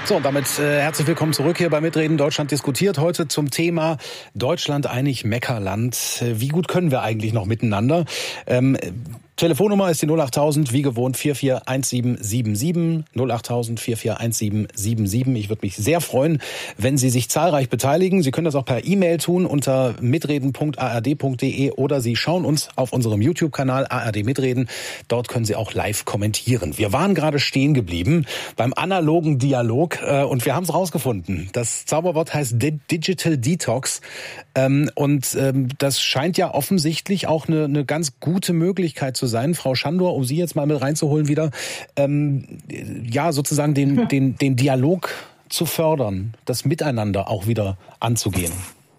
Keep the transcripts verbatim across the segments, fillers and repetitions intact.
So, und damit äh, herzlich willkommen zurück hier bei Mitreden Deutschland diskutiert. Heute zum Thema Deutschland einig Meckerland. Wie gut können wir eigentlich noch miteinander? Ähm, Telefonnummer ist die null achttausend, wie gewohnt vier vier eins sieben sieben sieben, null achttausend vier vier eins sieben sieben sieben. Ich würde mich sehr freuen, wenn Sie sich zahlreich beteiligen. Sie können das auch per E-Mail tun unter mitreden punkt a r d punkt d e oder Sie schauen uns auf unserem YouTube-Kanal A R D Mitreden. Dort können Sie auch live kommentieren. Wir waren gerade stehen geblieben beim analogen Dialog äh, und wir haben es rausgefunden. Das Zauberwort heißt Digital Detox ähm, und ähm, das scheint ja offensichtlich auch eine, eine ganz gute Möglichkeit zu sein. Frau Schandor, um Sie jetzt mal mit reinzuholen wieder, ähm, ja, sozusagen den, den, den Dialog zu fördern, das Miteinander auch wieder anzugehen.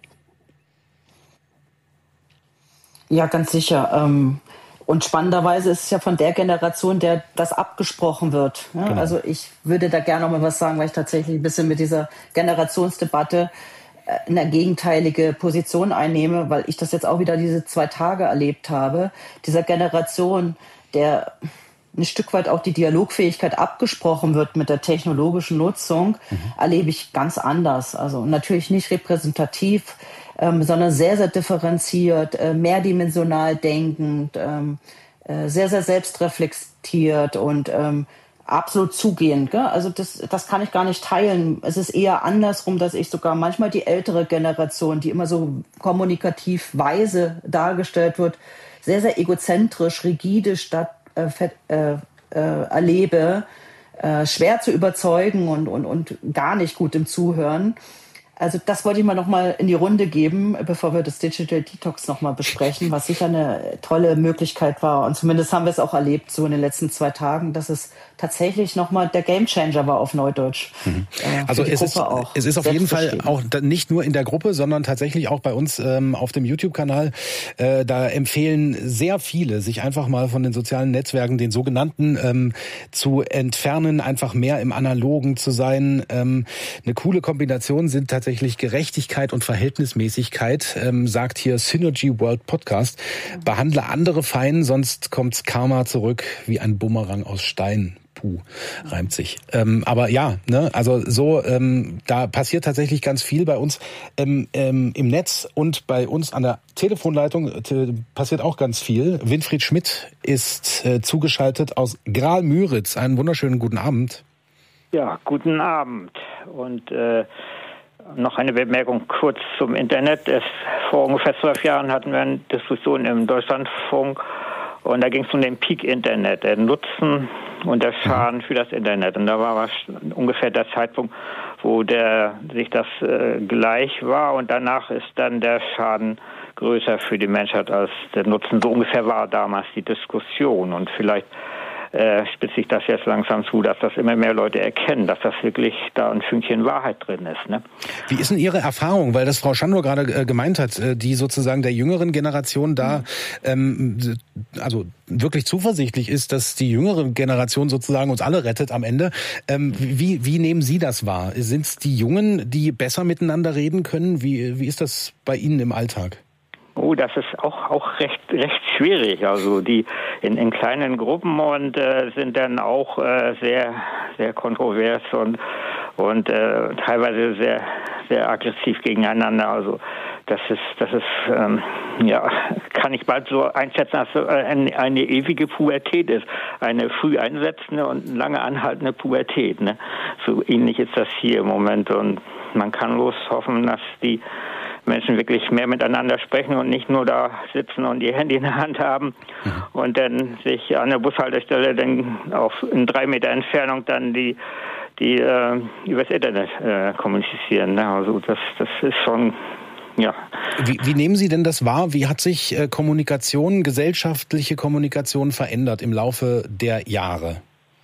Ja, ganz sicher. Ähm, und spannenderweise ist es ja von der Generation, der das abgesprochen wird. Ja? Genau. Also ich würde da gerne noch mal was sagen, weil ich tatsächlich ein bisschen mit dieser Generationsdebatte eine gegenteilige Position einnehme, weil ich das jetzt auch wieder diese zwei Tage erlebt habe. Dieser Generation, der ein Stück weit auch die Dialogfähigkeit abgesprochen wird mit der technologischen Nutzung, mhm. erlebe ich ganz anders. Also natürlich nicht repräsentativ, ähm, sondern sehr, sehr differenziert, äh, mehrdimensional denkend, ähm, äh, sehr, sehr selbstreflektiert und ähm, absolut zugehend. Gell? Also das, das kann ich gar nicht teilen. Es ist eher andersrum, dass ich sogar manchmal die ältere Generation, die immer so kommunikativ weise dargestellt wird, sehr, sehr egozentrisch, rigide statt äh, äh, äh, erlebe, äh, schwer zu überzeugen und, und, und gar nicht gut im Zuhören. Also das wollte ich mal noch mal in die Runde geben, bevor wir das Digital Detox noch mal besprechen, was sicher eine tolle Möglichkeit war. Und zumindest haben wir es auch erlebt, so in den letzten zwei Tagen, dass es tatsächlich noch mal der Gamechanger war auf Neudeutsch. Mhm. Äh, also es ist, auch es ist auf jeden Fall auch nicht nur in der Gruppe, sondern tatsächlich auch bei uns ähm, auf dem YouTube-Kanal. Äh, da empfehlen sehr viele, sich einfach mal von den sozialen Netzwerken, den sogenannten, ähm, zu entfernen, einfach mehr im Analogen zu sein. Ähm, eine coole Kombination sind tatsächlich Gerechtigkeit und Verhältnismäßigkeit, ähm, sagt hier Synergy World Podcast. Behandle andere fein, sonst kommt's Karma zurück wie ein Bumerang aus Stein. Puh, reimt sich. Ähm, aber ja, ne, also so, ähm, da passiert tatsächlich ganz viel bei uns ähm, ähm, im Netz und bei uns an der Telefonleitung t- passiert auch ganz viel. Winfried Schmidt ist äh, zugeschaltet aus Graal-Müritz. Einen wunderschönen guten Abend. Ja, guten Abend. Und äh, noch eine Bemerkung kurz zum Internet. Es, vor ungefähr zwölf Jahren hatten wir eine Diskussion im Deutschlandfunk und da ging es um den Peak-Internet, der Nutzen und der Schaden für das Internet. Und da war ungefähr der Zeitpunkt, wo der sich das äh, gleich war und danach ist dann der Schaden größer für die Menschheit als der Nutzen. So ungefähr war damals die Diskussion und vielleicht Äh, spitzt sich das jetzt langsam zu, dass das immer mehr Leute erkennen, dass das wirklich da ein Fünkchen Wahrheit drin ist. Ne? Wie ist denn Ihre Erfahrung, weil das Frau Schandor gerade äh, gemeint hat, äh, die sozusagen der jüngeren Generation da mhm. ähm, also wirklich zuversichtlich ist, dass die jüngere Generation sozusagen uns alle rettet am Ende. Ähm, wie, wie nehmen Sie das wahr? Sind es die Jungen, die besser miteinander reden können? Wie, wie ist das bei Ihnen im Alltag? Oh, das ist auch auch recht recht schwierig. Also die in, in kleinen Gruppen und äh, sind dann auch äh, sehr sehr kontrovers und und äh, teilweise sehr sehr aggressiv gegeneinander. Also das ist das ist ähm, ja kann ich bald so einschätzen, dass so eine, eine ewige Pubertät ist, eine früh einsetzende und lange anhaltende Pubertät. Ne? So ähnlich ist das hier im Moment und man kann bloß hoffen, dass die Menschen wirklich mehr miteinander sprechen und nicht nur da sitzen und ihr Handy in der Hand haben mhm. und dann sich an der Bushaltestelle dann auf in drei Meter Entfernung dann die die äh, übers Internet äh, kommunizieren. Ne? Also das das ist schon ja. Wie, wie nehmen Sie denn das wahr? Wie hat sich äh, Kommunikation, gesellschaftliche Kommunikation verändert im Laufe der Jahre?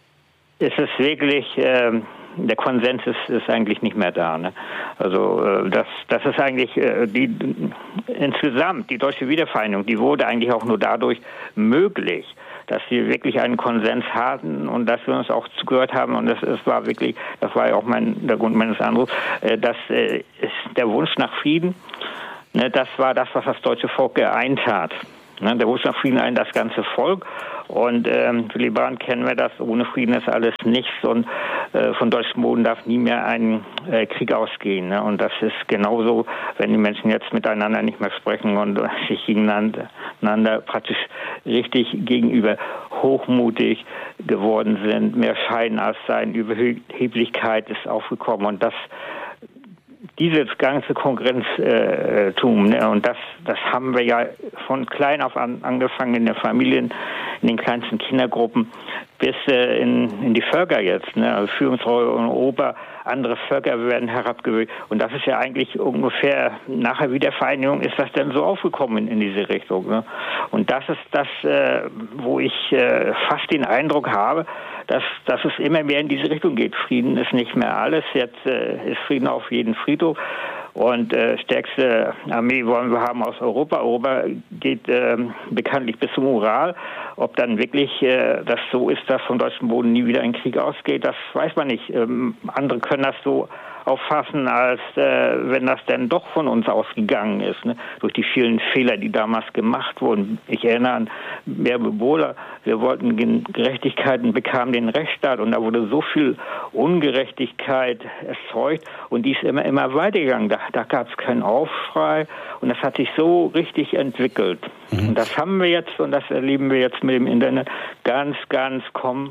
Es ist wirklich äh, der Konsens ist, ist eigentlich nicht mehr da. Ne? Also äh, das, das ist eigentlich äh, die insgesamt die deutsche Wiedervereinigung, die wurde eigentlich auch nur dadurch möglich, dass wir wirklich einen Konsens hatten und dass wir uns auch zugehört haben und das, das war wirklich, das war ja auch mein der Grund meines Anrufs, äh, dass äh, ist der Wunsch nach Frieden, ne, das war das, was das deutsche Volk geeint hat. Ne, der Wunsch nach Frieden ein das ganze Volk. Und ähm, Willy Brandt kennen wir das, ohne Frieden ist alles nichts und äh, von deutschem Boden darf nie mehr ein äh, Krieg ausgehen. Ne? Und das ist genauso, wenn die Menschen jetzt miteinander nicht mehr sprechen und äh, sich gegeneinander praktisch richtig gegenüber hochmutig geworden sind, mehr Schein als Sein, Überheblichkeit ist aufgekommen und das dieses ganze Konkurrenztum, ne, und das, das haben wir ja von klein auf an angefangen in den Familien, in den kleinsten Kindergruppen bis äh, in, in die Völker jetzt, ne, also Führungsrolle und Ober, andere Völker werden herabgewürdigt. Und das ist ja eigentlich ungefähr nach der Wiedervereinigung ist das dann so aufgekommen in, in diese Richtung. Ne? Und das ist das, äh, wo ich äh, fast den Eindruck habe, dass, dass es immer mehr in diese Richtung geht. Frieden ist nicht mehr alles. Jetzt äh, ist Frieden auf jeden Friedhof. Und äh, stärkste Armee wollen wir haben aus Europa. Europa geht äh, bekanntlich bis zum Ural. Ob dann wirklich äh, das so ist, dass vom deutschen Boden nie wieder ein Krieg ausgeht, das weiß man nicht. Ähm, andere können das so auffassen, als äh, wenn das denn doch von uns ausgegangen ist, ne? Durch die vielen Fehler, die damals gemacht wurden. Ich erinnere an Bärbel Bohler, wir wollten Gerechtigkeit und bekamen den Rechtsstaat und da wurde so viel Ungerechtigkeit erzeugt und die ist immer, immer weitergegangen. Da, da gab es keinen Aufschrei und das hat sich so richtig entwickelt. Mhm. Und das haben wir jetzt und das erleben wir jetzt mit dem Internet ganz, ganz kommen.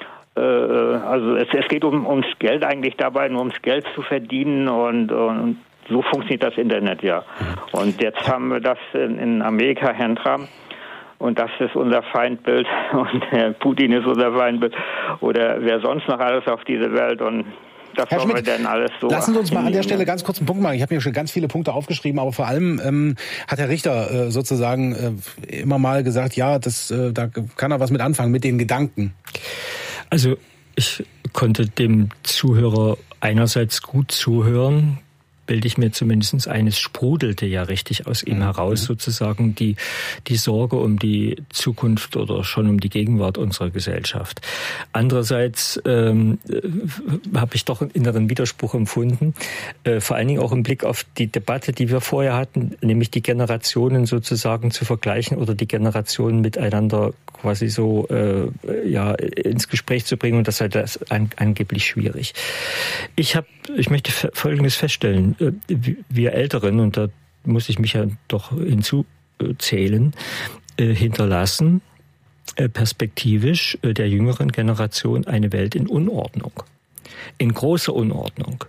Also es, es geht um, ums Geld eigentlich dabei, nur ums Geld zu verdienen und, und so funktioniert das Internet ja. Und jetzt haben wir das in, in Amerika, Herrn Trump, und das ist unser Feindbild und Herr Putin ist unser Feindbild oder wer sonst noch alles auf dieser Welt und das Herr Schmidt, wir denn alles so lassen Sie uns mal an der Stelle ganz kurz einen Punkt machen. Ich habe mir schon ganz viele Punkte aufgeschrieben, aber vor allem ähm, hat Herr Richter äh, sozusagen äh, immer mal gesagt, ja, das, äh, da kann er was mit anfangen, mit den Gedanken. Also ich konnte dem Zuhörer einerseits gut zuhören, bilde ich mir zumindest ein, es sprudelte ja richtig aus ihm heraus, sozusagen die, die Sorge um die Zukunft oder schon um die Gegenwart unserer Gesellschaft. Andererseits ähm, habe ich doch einen inneren Widerspruch empfunden, äh, vor allen Dingen auch im Blick auf die Debatte, die wir vorher hatten, nämlich die Generationen sozusagen zu vergleichen oder die Generationen miteinander quasi so äh, ja ins Gespräch zu bringen und das sei das an, angeblich schwierig. Ich habe, ich möchte Folgendes feststellen. Wir Älteren, und da muss ich mich ja doch hinzuzählen, hinterlassen perspektivisch der jüngeren Generation eine Welt in Unordnung. In großer Unordnung.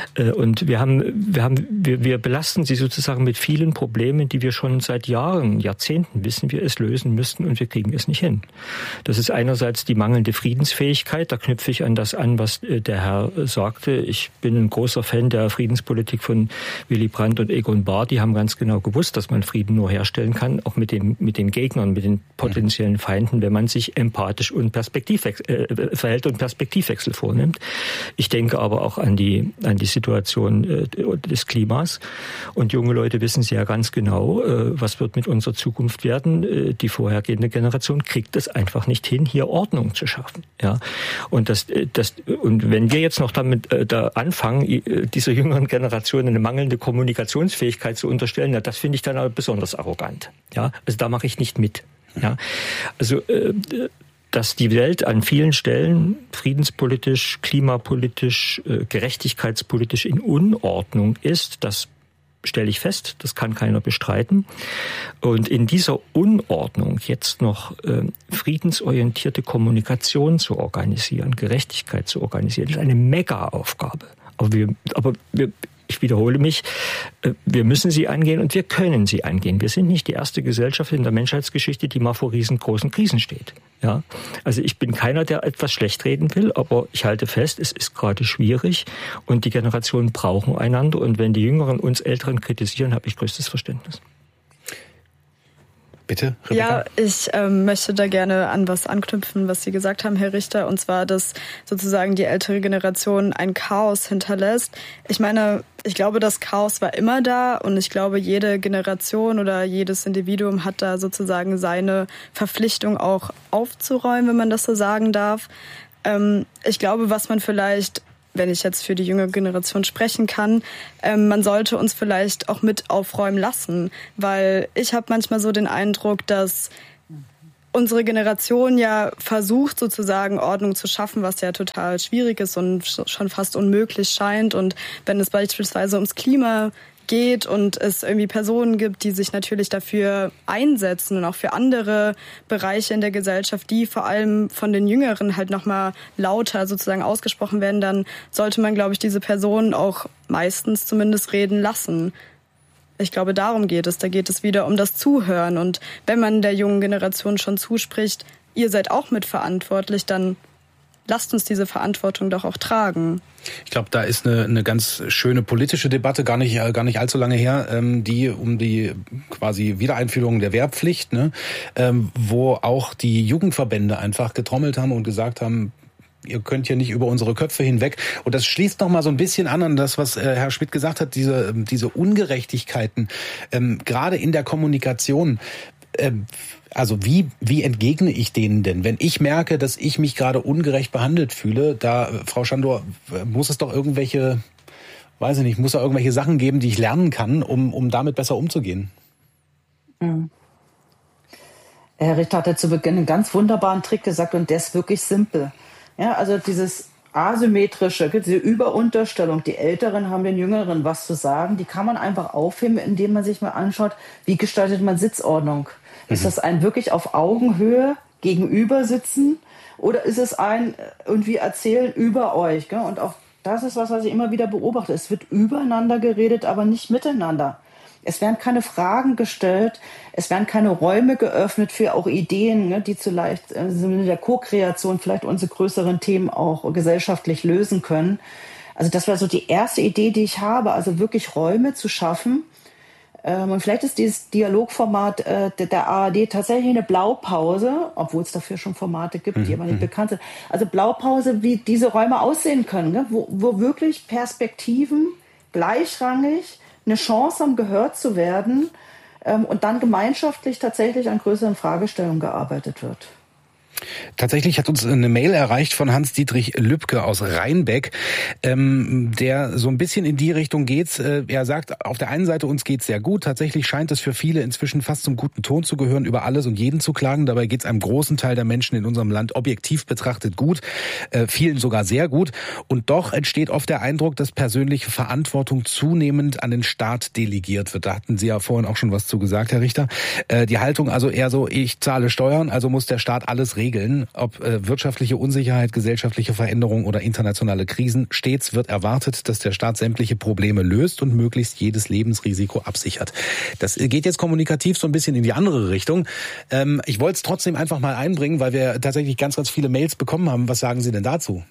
Und wir haben, wir haben, wir, wir belasten sie sozusagen mit vielen Problemen, die wir schon seit Jahren, Jahrzehnten wissen wir es lösen müssten und wir kriegen es nicht hin. Das ist einerseits die mangelnde Friedensfähigkeit. Da knüpfe ich an das an, was der Herr sagte. Ich bin ein großer Fan der Friedenspolitik von Willy Brandt und Egon Bahr. Die haben ganz genau gewusst, dass man Frieden nur herstellen kann, auch mit dem, mit den Gegnern, mit den potenziellen Feinden, wenn man sich empathisch und Perspektivwechsel, äh, verhält und Perspektivwechsel vornimmt. Ich denke aber auch an die, an die Situation äh, des Klimas. Und junge Leute wissen sehr ganz genau, äh, was wird mit unserer Zukunft werden. Äh, die vorhergehende Generation kriegt es einfach nicht hin, hier Ordnung zu schaffen. Ja, und das, das, und wenn wir jetzt noch damit äh, da anfangen, äh, dieser jüngeren Generation eine mangelnde Kommunikationsfähigkeit zu unterstellen, ja, das finde ich dann aber besonders arrogant. Ja, also da mache ich nicht mit. Ja, also äh, dass die Welt an vielen Stellen friedenspolitisch, klimapolitisch, gerechtigkeitspolitisch in Unordnung ist, das stelle ich fest, das kann keiner bestreiten. Und in dieser Unordnung jetzt noch äh, friedensorientierte Kommunikation zu organisieren, Gerechtigkeit zu organisieren, ist eine Mega-Aufgabe. Aber wir, aber wir Ich wiederhole mich, wir müssen sie angehen und wir können sie angehen. Wir sind nicht die erste Gesellschaft in der Menschheitsgeschichte, die mal vor riesengroßen Krisen steht. Ja, also ich bin keiner, der etwas schlecht reden will, aber ich halte fest, es ist gerade schwierig und die Generationen brauchen einander. Und wenn die Jüngeren uns Älteren kritisieren, habe ich größtes Verständnis. Bitte, Rebecca? Ja, ich ähm, möchte da gerne an was anknüpfen, was Sie gesagt haben, Herr Richter, und zwar, dass sozusagen die ältere Generation ein Chaos hinterlässt. Ich meine, ich glaube, das Chaos war immer da und ich glaube, jede Generation oder jedes Individuum hat da sozusagen seine Verpflichtung auch aufzuräumen, wenn man das so sagen darf. Ähm, ich glaube, was man vielleicht wenn ich jetzt für die jüngere Generation sprechen kann, ähm, man sollte uns vielleicht auch mit aufräumen lassen. Weil ich habe manchmal so den Eindruck, dass unsere Generation ja versucht, sozusagen Ordnung zu schaffen, was ja total schwierig ist und schon fast unmöglich scheint. Und wenn es beispielsweise ums Klima geht und es irgendwie Personen gibt, die sich natürlich dafür einsetzen und auch für andere Bereiche in der Gesellschaft, die vor allem von den Jüngeren halt nochmal lauter sozusagen ausgesprochen werden, dann sollte man, glaube ich, diese Personen auch meistens zumindest reden lassen. Ich glaube, darum geht es. Da geht es wieder um das Zuhören. Und wenn man der jungen Generation schon zuspricht, ihr seid auch mitverantwortlich, dann lasst uns diese Verantwortung doch auch tragen. Ich glaube, da ist eine, eine ganz schöne politische Debatte, gar nicht, gar nicht allzu lange her, ähm, die um die quasi Wiedereinführung der Wehrpflicht, ne, ähm, wo auch die Jugendverbände einfach getrommelt haben und gesagt haben, ihr könnt hier nicht über unsere Köpfe hinweg. Und das schließt noch mal so ein bisschen an an das, was äh, Herr Schmidt gesagt hat, diese, diese Ungerechtigkeiten, ähm, gerade in der Kommunikation. Ähm, also wie, wie entgegne ich denen denn? Wenn ich merke, dass ich mich gerade ungerecht behandelt fühle, da, Frau Schandor, muss es doch irgendwelche, weiß ich nicht, muss da irgendwelche Sachen geben, die ich lernen kann, um, um damit besser umzugehen? Mhm. Herr Richter hat ja zu Beginn einen ganz wunderbaren Trick gesagt und der ist wirklich simpel. Ja, also dieses asymmetrische, diese Überunterstellung, die Älteren haben den Jüngeren was zu sagen, die kann man einfach aufheben, indem man sich mal anschaut, wie gestaltet man Sitzordnung. Mhm. Ist das ein wirklich auf Augenhöhe gegenüber sitzen oder ist es ein irgendwie erzählen über euch? Gell? Und auch das ist was, was ich immer wieder beobachte. Es wird übereinander geredet, aber nicht miteinander. Es werden keine Fragen gestellt, es werden keine Räume geöffnet für auch Ideen, ne, die vielleicht also in der Co-Kreation vielleicht unsere größeren Themen auch gesellschaftlich lösen können. Also das wäre so die erste Idee, die ich habe, also wirklich Räume zu schaffen. Ähm, und vielleicht ist dieses Dialogformat äh, der, der A R D tatsächlich eine Blaupause, obwohl es dafür schon Formate gibt, mhm. die aber nicht bekannt sind. Also Blaupause, wie diese Räume aussehen können, ne, wo, wo wirklich Perspektiven gleichrangig eine Chance haben, gehört zu werden ähm, und dann gemeinschaftlich tatsächlich an größeren Fragestellungen gearbeitet wird. Tatsächlich hat uns eine Mail erreicht von Hans-Dietrich Lübke aus Rheinbeck, ähm, der so ein bisschen in die Richtung geht. Äh, er sagt, auf der einen Seite, uns geht's sehr gut. Tatsächlich scheint es für viele inzwischen fast zum guten Ton zu gehören, über alles und jeden zu klagen. Dabei geht's einem großen Teil der Menschen in unserem Land objektiv betrachtet gut, äh, vielen sogar sehr gut. Und doch entsteht oft der Eindruck, dass persönliche Verantwortung zunehmend an den Staat delegiert wird. Da hatten Sie ja vorhin auch schon was zu gesagt, Herr Richter. Äh, die Haltung also eher so, ich zahle Steuern, also muss der Staat alles regeln. Ob äh, wirtschaftliche Unsicherheit, gesellschaftliche Veränderungen oder internationale Krisen, stets wird erwartet, dass der Staat sämtliche Probleme löst und möglichst jedes Lebensrisiko absichert. Das geht jetzt kommunikativ so ein bisschen in die andere Richtung. Ähm, ich wollte es trotzdem einfach mal einbringen, weil wir tatsächlich ganz, ganz viele Mails bekommen haben. Was sagen Sie denn dazu?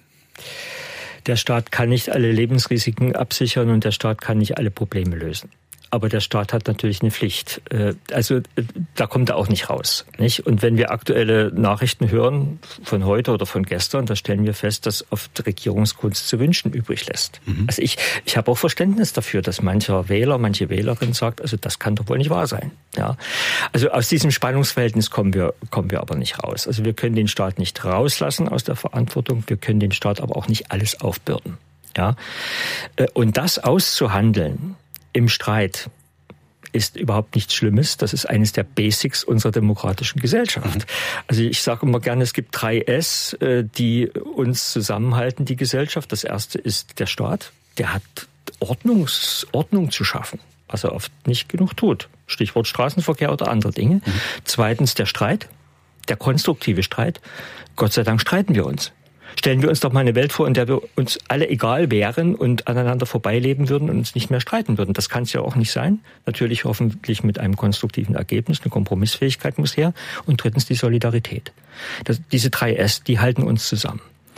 Der Staat kann nicht alle Lebensrisiken absichern und der Staat kann nicht alle Probleme lösen. Aber der Staat hat natürlich eine Pflicht. Also da kommt er auch nicht raus, nicht? Und wenn wir aktuelle Nachrichten hören von heute oder von gestern, da stellen wir fest, dass oft Regierungskunst zu wünschen übrig lässt. Mhm. Also ich, ich habe auch Verständnis dafür, dass mancher Wähler, manche Wählerin sagt, also das kann doch wohl nicht wahr sein. Ja. Also aus diesem Spannungsverhältnis kommen wir, kommen wir aber nicht raus. Also wir können den Staat nicht rauslassen aus der Verantwortung, wir können den Staat aber auch nicht alles aufbürden. Ja. Und das auszuhandeln im Streit ist überhaupt nichts Schlimmes. Das ist eines der Basics unserer demokratischen Gesellschaft. Mhm. Also ich sage immer gerne, es gibt drei S, die uns zusammenhalten, die Gesellschaft. Das erste ist der Staat. Der hat Ordnungs, Ordnung zu schaffen, was er oft nicht genug tut. Stichwort Straßenverkehr oder andere Dinge. Mhm. Zweitens der Streit, der konstruktive Streit. Gott sei Dank streiten wir uns. Stellen wir uns doch mal eine Welt vor, in der wir uns alle egal wären und aneinander vorbeileben würden und uns nicht mehr streiten würden. Das kann es ja auch nicht sein. Natürlich hoffentlich mit einem konstruktiven Ergebnis. Eine Kompromissfähigkeit muss her. Und drittens die Solidarität. Das, diese drei S, die halten uns zusammen.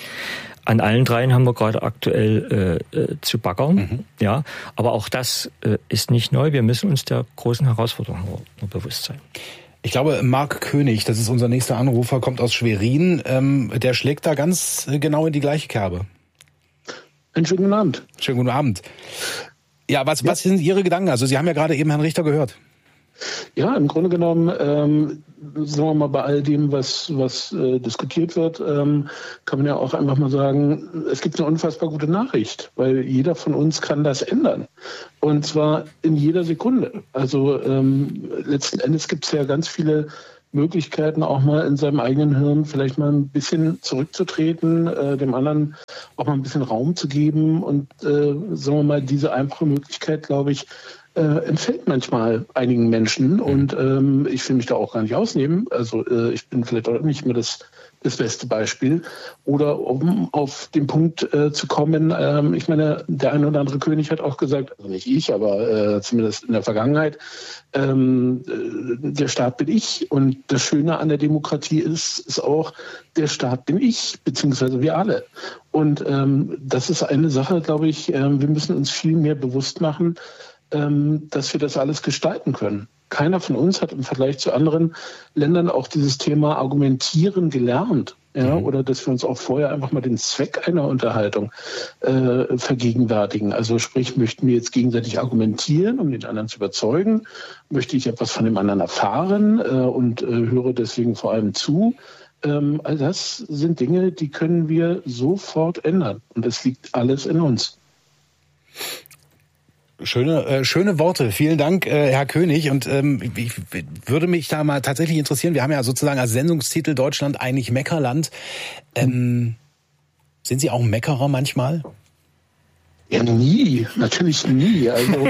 An allen dreien haben wir gerade aktuell äh, äh, zu baggern. Mhm. Ja, aber auch das äh, ist nicht neu. Wir müssen uns der großen Herausforderung nur, nur bewusst sein. Ich glaube, Marc König, das ist unser nächster Anrufer, kommt aus Schwerin. Ähm, der schlägt da ganz genau in die gleiche Kerbe. Einen schönen guten Abend. Schönen guten Abend. Ja, was, ja. was sind Ihre Gedanken? Also Sie haben ja gerade eben Herrn Richter gehört. Ja, im Grunde genommen, ähm, sagen wir mal, bei all dem, was, was äh, diskutiert wird, ähm, kann man ja auch einfach mal sagen, es gibt eine unfassbar gute Nachricht, weil jeder von uns kann das ändern. Und zwar in jeder Sekunde. Also ähm, letzten Endes gibt es ja ganz viele Möglichkeiten, auch mal in seinem eigenen Hirn vielleicht mal ein bisschen zurückzutreten, äh, dem anderen auch mal ein bisschen Raum zu geben. Und äh, sagen wir mal, diese einfache Möglichkeit, glaube ich, äh, entfällt manchmal einigen Menschen. Und ähm, ich will mich da auch gar nicht ausnehmen. Also äh, ich bin vielleicht auch nicht mehr das das beste Beispiel. Oder um auf den Punkt äh, zu kommen, ähm, ich meine, der ein oder andere König hat auch gesagt, also nicht ich, aber äh, zumindest in der Vergangenheit, ähm, äh, der Staat bin ich. Und das Schöne an der Demokratie ist, ist auch, der Staat bin ich, beziehungsweise wir alle. Und ähm, das ist eine Sache, glaube ich, äh, wir müssen uns viel mehr bewusst machen, ähm, dass wir das alles gestalten können. Keiner von uns hat im Vergleich zu anderen Ländern auch dieses Thema Argumentieren gelernt. Ja, oder dass wir uns auch vorher einfach mal den Zweck einer Unterhaltung äh, vergegenwärtigen. Also sprich, möchten wir jetzt gegenseitig argumentieren, um den anderen zu überzeugen? Möchte ich etwas von dem anderen erfahren äh, und äh, höre deswegen vor allem zu? Ähm, all das sind Dinge, die können wir sofort ändern. Und es liegt alles in uns. Schöne, äh, schöne Worte. Vielen Dank, äh, Herr König. Und ähm, ich würde mich da mal tatsächlich interessieren. Wir haben ja sozusagen als Sendungstitel Deutschland eigentlich Meckerland. Ähm, sind Sie auch ein Meckerer manchmal? Ja, nie. Natürlich nie. Also,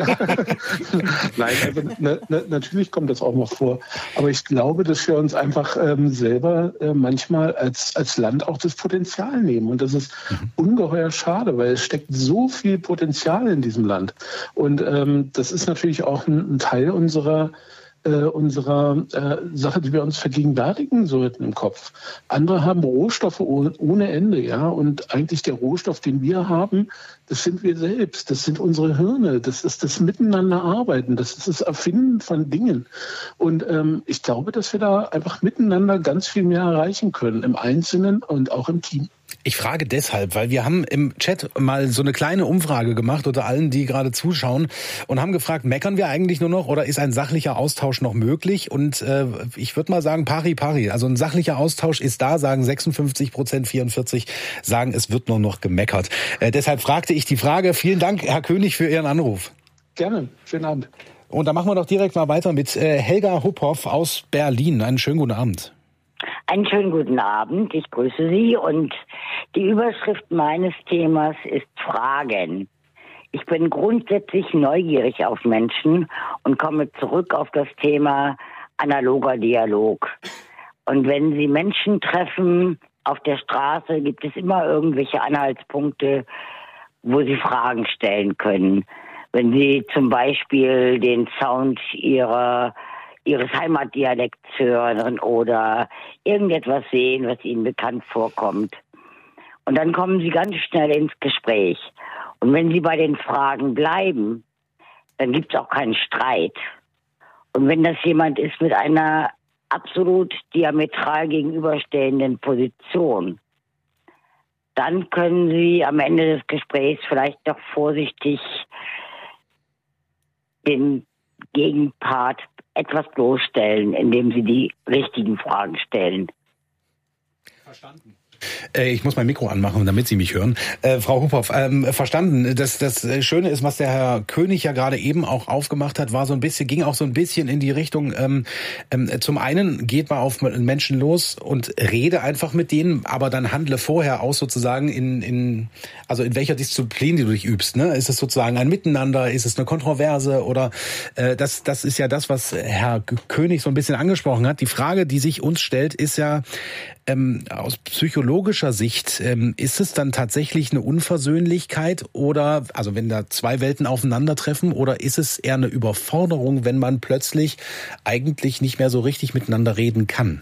nein, also, na, na, natürlich kommt das auch noch vor. Aber ich glaube, dass wir uns einfach ähm, selber äh, manchmal als, als Land auch das Potenzial nehmen. Und das ist mhm. ungeheuer schade, weil es steckt so viel Potenzial in diesem Land. Und ähm, das ist natürlich auch ein, ein Teil unserer unserer äh, Sache, die wir uns vergegenwärtigen sollten im Kopf. Andere haben Rohstoffe ohne Ende, ja, und eigentlich der Rohstoff, den wir haben, das sind wir selbst, das sind unsere Hirne, das ist das Miteinanderarbeiten, das ist das Erfinden von Dingen. Und ähm, ich glaube, dass wir da einfach miteinander ganz viel mehr erreichen können, im Einzelnen und auch im Team. Ich frage deshalb, weil wir haben im Chat mal so eine kleine Umfrage gemacht unter allen, die gerade zuschauen und haben gefragt, meckern wir eigentlich nur noch oder ist ein sachlicher Austausch noch möglich? Und äh, ich würde mal sagen, pari pari. Also ein sachlicher Austausch ist da, sagen sechsundfünfzig Prozent, vierundvierzig sagen, es wird nur noch gemeckert. Äh, deshalb fragte ich die Frage. Vielen Dank, Herr König, für Ihren Anruf. Gerne. Schönen Abend. Und dann machen wir doch direkt mal weiter mit äh, Helga Huphoff aus Berlin. Einen schönen guten Abend. Einen schönen guten Abend, ich grüße Sie und die Überschrift meines Themas ist Fragen. Ich bin grundsätzlich neugierig auf Menschen und komme zurück auf das Thema analoger Dialog. Und wenn Sie Menschen treffen auf der Straße, gibt es immer irgendwelche Anhaltspunkte, wo Sie Fragen stellen können. Wenn Sie zum Beispiel den Sound Ihrer ihres Heimatdialekts hören oder irgendetwas sehen, was ihnen bekannt vorkommt. Und dann kommen sie ganz schnell ins Gespräch. Und wenn sie bei den Fragen bleiben, dann gibt es auch keinen Streit. Und wenn das jemand ist mit einer absolut diametral gegenüberstehenden Position, dann können sie am Ende des Gesprächs vielleicht doch vorsichtig den Gegenpart etwas bloßstellen, indem sie die richtigen Fragen stellen. Verstanden. Ich muss mein Mikro anmachen, damit Sie mich hören. Äh, Frau Huphoff, ähm, verstanden. Das, das Schöne ist, was der Herr König ja gerade eben auch aufgemacht hat, war so ein bisschen, ging auch so ein bisschen in die Richtung, ähm, ähm, zum einen geht mal auf Menschen los und rede einfach mit denen, aber dann handle vorher aus sozusagen in, in also in welcher Disziplin, die du dich übst. Ne? Ist es sozusagen ein Miteinander, ist es eine Kontroverse oder äh, das, das ist ja das, was Herr König so ein bisschen angesprochen hat. Die Frage, die sich uns stellt, ist ja, Ähm, aus psychologischer Sicht, ähm, ist es dann tatsächlich eine Unversöhnlichkeit oder, also wenn da zwei Welten aufeinandertreffen, oder ist es eher eine Überforderung, wenn man plötzlich eigentlich nicht mehr so richtig miteinander reden kann?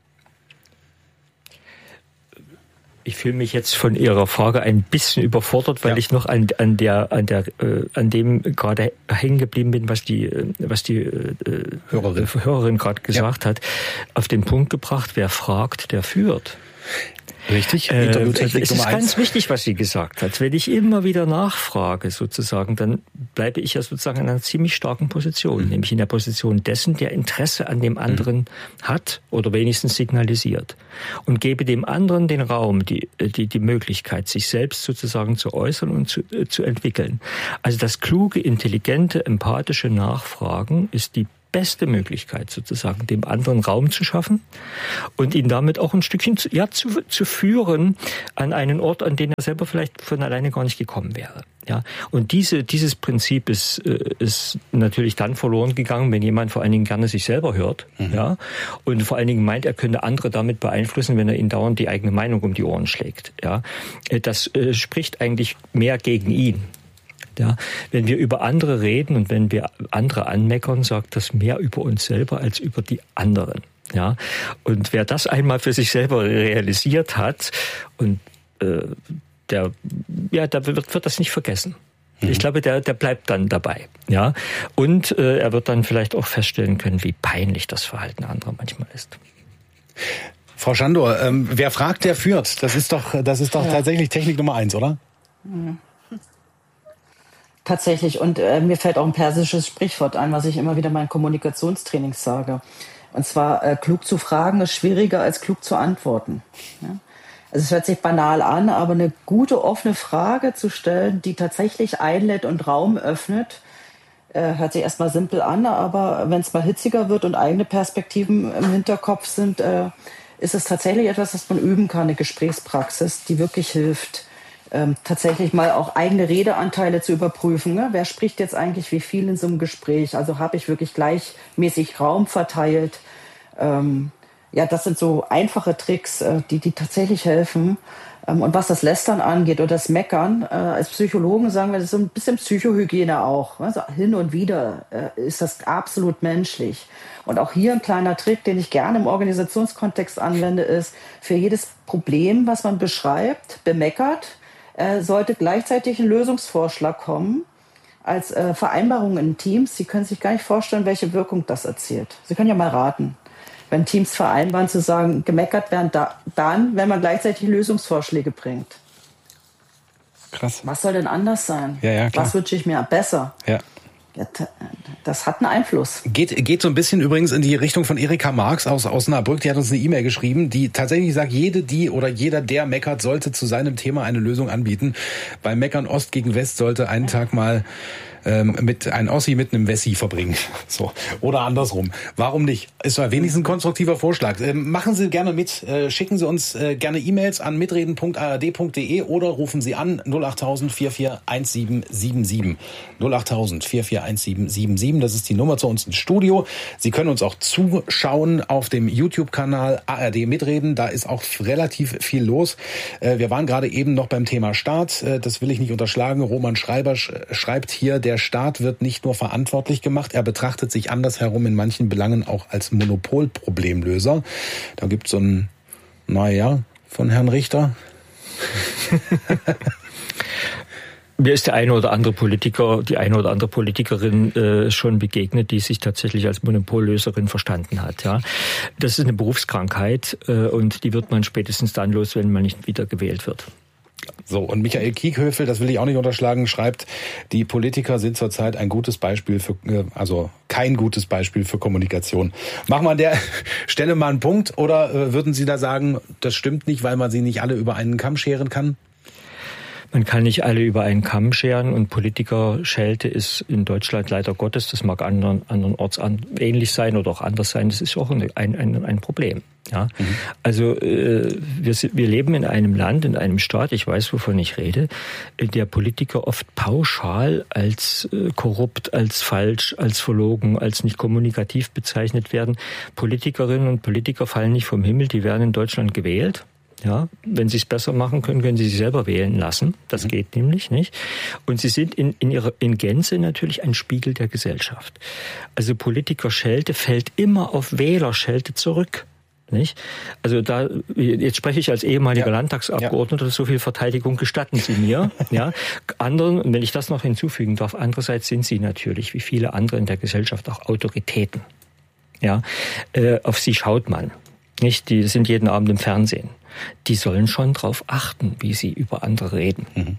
Ich fühle mich jetzt von Ihrer Frage ein bisschen überfordert, weil ja. ich noch an, an der, an der, äh, an dem gerade hängen geblieben bin, was die, was die äh, Hörerin, Hörerin gerade gesagt ja. hat, auf den Punkt gebracht: Wer fragt, der führt. Richtig. Äh, es ist ganz wichtig, was sie gesagt hat. Wenn ich immer wieder nachfrage, sozusagen, dann bleibe ich ja sozusagen in einer ziemlich starken Position, mhm. nämlich in der Position dessen, der Interesse an dem anderen mhm. hat oder wenigstens signalisiert und gebe dem anderen den Raum, die, die, die Möglichkeit, sich selbst sozusagen zu äußern und zu, äh, zu entwickeln. Also das kluge, intelligente, empathische Nachfragen ist die beste Möglichkeit, sozusagen dem anderen Raum zu schaffen und ihn damit auch ein Stückchen zu, ja, zu, zu führen an einen Ort, an den er selber vielleicht von alleine gar nicht gekommen wäre. Ja, und diese, dieses Prinzip ist, ist natürlich dann verloren gegangen, wenn jemand vor allen Dingen gerne sich selber hört, mhm. ja, und vor allen Dingen meint, er könnte andere damit beeinflussen, wenn er ihnen dauernd die eigene Meinung um die Ohren schlägt. Ja, das äh, spricht eigentlich mehr gegen ihn. Ja, wenn wir über andere reden und wenn wir andere anmeckern, sagt das mehr über uns selber als über die anderen. Ja, und wer das einmal für sich selber realisiert hat und äh, der, ja, der wird, wird das nicht vergessen. Mhm. Ich glaube, der, der bleibt dann dabei. Ja, und äh, er wird dann vielleicht auch feststellen können, wie peinlich das Verhalten anderer manchmal ist. Frau Schandor, ähm, wer fragt, der führt. Das ist doch, das ist doch ja. tatsächlich Technik Nummer eins, oder? Mhm. Tatsächlich. Und äh, mir fällt auch ein persisches Sprichwort ein, was ich immer wieder in meinen Kommunikationstrainings sage. Und zwar, äh, klug zu fragen ist schwieriger als klug zu antworten. Ja? Also es hört sich banal an, aber eine gute, offene Frage zu stellen, die tatsächlich einlädt und Raum öffnet, äh, hört sich erstmal simpel an, aber wenn es mal hitziger wird und eigene Perspektiven im Hinterkopf sind, äh, ist es tatsächlich etwas, das man üben kann, eine Gesprächspraxis, die wirklich hilft. Ähm, tatsächlich mal auch eigene Redeanteile zu überprüfen. Ne? Wer spricht jetzt eigentlich wie viel in so einem Gespräch? Also habe ich wirklich gleichmäßig Raum verteilt? Ähm, ja, das sind so einfache Tricks, äh, die, die tatsächlich helfen. Ähm, und was das Lästern angeht oder das Meckern, äh, als Psychologen sagen wir, das ist so ein bisschen Psychohygiene auch. Also hin und wieder äh, ist das absolut menschlich. Und auch hier ein kleiner Trick, den ich gerne im Organisationskontext anwende, ist, für jedes Problem, was man beschreibt, bemeckert, äh, sollte gleichzeitig ein Lösungsvorschlag kommen als äh, Vereinbarung in Teams. Sie können sich gar nicht vorstellen, welche Wirkung das erzielt. Sie können ja mal raten, wenn Teams vereinbaren, zu sagen, gemeckert werden da, dann, wenn man gleichzeitig Lösungsvorschläge bringt. Krass. Was soll denn anders sein? Ja, ja, klar. Was wünsche ich mir besser? Ja. Ja, das hat einen Einfluss. Geht, geht so ein bisschen übrigens in die Richtung von Erika Marx aus Osnabrück. Die hat uns eine E-Mail geschrieben, die tatsächlich sagt, jede, die oder jeder, der meckert, sollte zu seinem Thema eine Lösung anbieten. Beim Meckern Ost gegen West sollte einen Tag mal ähm, mit ein Ossi mit einem Wessi verbringen. So. Oder andersrum. Warum nicht? Ist doch wenigstens ein konstruktiver Vorschlag. Ähm, machen Sie gerne mit. Äh, schicken Sie uns äh, gerne E-Mails an mitreden punkt a r d punkt d e oder rufen Sie an null acht tausend vier vier eins sieben sieben sieben. null acht tausend vier vier eins sieben sieben sieben. Das ist die Nummer zu uns ins Studio. Sie können uns auch zuschauen auf dem YouTube-Kanal A R D Mitreden. Da ist auch relativ viel los. Äh, wir waren gerade eben noch beim Thema Staat. Äh, das will ich nicht unterschlagen. Roman Schreiber sch- schreibt hier, der Staat wird nicht nur verantwortlich gemacht, er betrachtet sich andersherum in manchen Belangen auch als Monopolproblemlöser. Da gibt es so ein, naja, von Herrn Richter. Mir ist der eine oder andere Politiker, die eine oder andere Politikerin äh, schon begegnet, die sich tatsächlich als Monopollöserin verstanden hat. Ja, das ist eine Berufskrankheit äh, und die wird man spätestens dann los, wenn man nicht wieder gewählt wird. So, und Michael Kiekhöfel, das will ich auch nicht unterschlagen, schreibt, die Politiker sind zurzeit ein gutes Beispiel für, also kein gutes Beispiel für Kommunikation. Machen wir an der Stelle mal einen Punkt, oder äh, würden Sie da sagen, das stimmt nicht, weil man sie nicht alle über einen Kamm scheren kann? Man kann nicht alle über einen Kamm scheren und Politikerschelte ist in Deutschland leider Gottes, das mag anderen, andernorts an, ähnlich sein oder auch anders sein, das ist auch ein, ein, ein Problem. Ja? Mhm. Also äh, wir, wir leben in einem Land, in einem Staat, ich weiß, wovon ich rede, in der Politiker oft pauschal als äh, korrupt, als falsch, als verlogen, als nicht kommunikativ bezeichnet werden. Politikerinnen und Politiker fallen nicht vom Himmel, die werden in Deutschland gewählt. Ja, wenn sie es besser machen können, können sie sich selber wählen lassen. Das mhm. geht nämlich nicht. Und sie sind in, in ihrer in Gänze natürlich ein Spiegel der Gesellschaft. Also Politikerschelte fällt immer auf Wählerschelte zurück. Nicht? Also da, jetzt spreche ich als ehemaliger ja. Landtagsabgeordneter, ja. so viel Verteidigung gestatten Sie mir. Ja, anderen, wenn ich das noch hinzufügen darf, andererseits sind sie natürlich, wie viele andere in der Gesellschaft, auch Autoritäten. Ja, äh, auf sie schaut man. Nicht? Die sind jeden Abend im Fernsehen. Die sollen schon darauf achten, wie sie über andere reden. Mhm.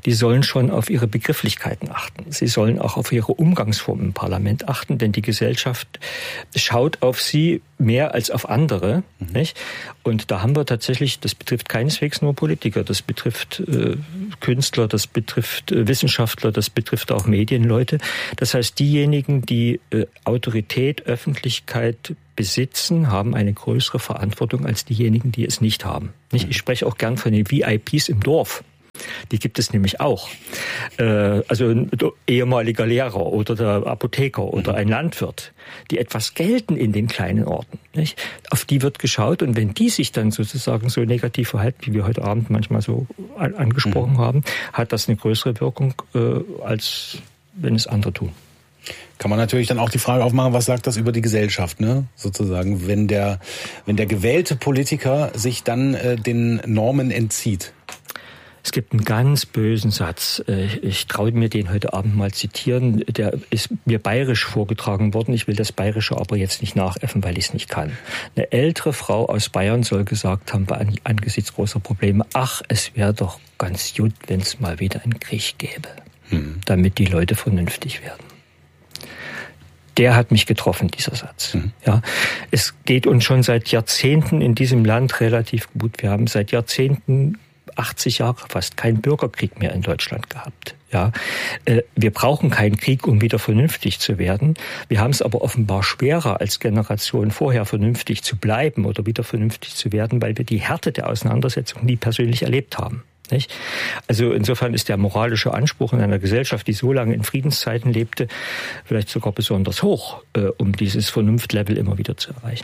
die sollen schon auf ihre Begrifflichkeiten achten. Sie sollen auch auf ihre Umgangsform im Parlament achten, denn die Gesellschaft schaut auf sie mehr als auf andere. Mhm. Nicht? Und da haben wir tatsächlich, das betrifft keineswegs nur Politiker, das betrifft äh, Künstler, das betrifft äh, Wissenschaftler, das betrifft auch Medienleute. Das heißt, diejenigen, die äh, Autorität, Öffentlichkeit besitzen, haben eine größere Verantwortung als diejenigen, die es nicht haben. Nicht? Ich spreche auch gern von den V I Ps im Dorf. Die gibt es nämlich auch. Äh, also ein ehemaliger Lehrer oder der Apotheker oder ein Landwirt, die etwas gelten in den kleinen Orten. Nicht? Auf die wird geschaut, und wenn die sich dann sozusagen so negativ verhalten, wie wir heute Abend manchmal so an, angesprochen mhm. haben, hat das eine größere Wirkung, äh, als wenn es andere tun. Kann man natürlich dann auch die Frage aufmachen, was sagt das über die Gesellschaft, ne? Sozusagen, wenn der, wenn der gewählte Politiker sich dann äh, den Normen entzieht. Es gibt einen ganz bösen Satz, ich traue mir den heute Abend mal zitieren, der ist mir bayerisch vorgetragen worden, ich will das Bayerische aber jetzt nicht nachäffen, weil ich es nicht kann. Eine ältere Frau aus Bayern soll gesagt haben, bei angesichts großer Probleme, ach, es wäre doch ganz gut, wenn es mal wieder einen Krieg gäbe, hm. damit die Leute vernünftig werden. Der hat mich getroffen, dieser Satz. Mhm. Ja, es geht uns schon seit Jahrzehnten in diesem Land relativ gut. Wir haben seit Jahrzehnten, achtzig Jahre fast, keinen Bürgerkrieg mehr in Deutschland gehabt. Ja, äh, wir brauchen keinen Krieg, um wieder vernünftig zu werden. Wir haben es aber offenbar schwerer, als Generation vorher vernünftig zu bleiben oder wieder vernünftig zu werden, weil wir die Härte der Auseinandersetzung nie persönlich erlebt haben. Nicht? Also insofern ist der moralische Anspruch in einer Gesellschaft, die so lange in Friedenszeiten lebte, vielleicht sogar besonders hoch, äh, um dieses Vernunftlevel immer wieder zu erreichen.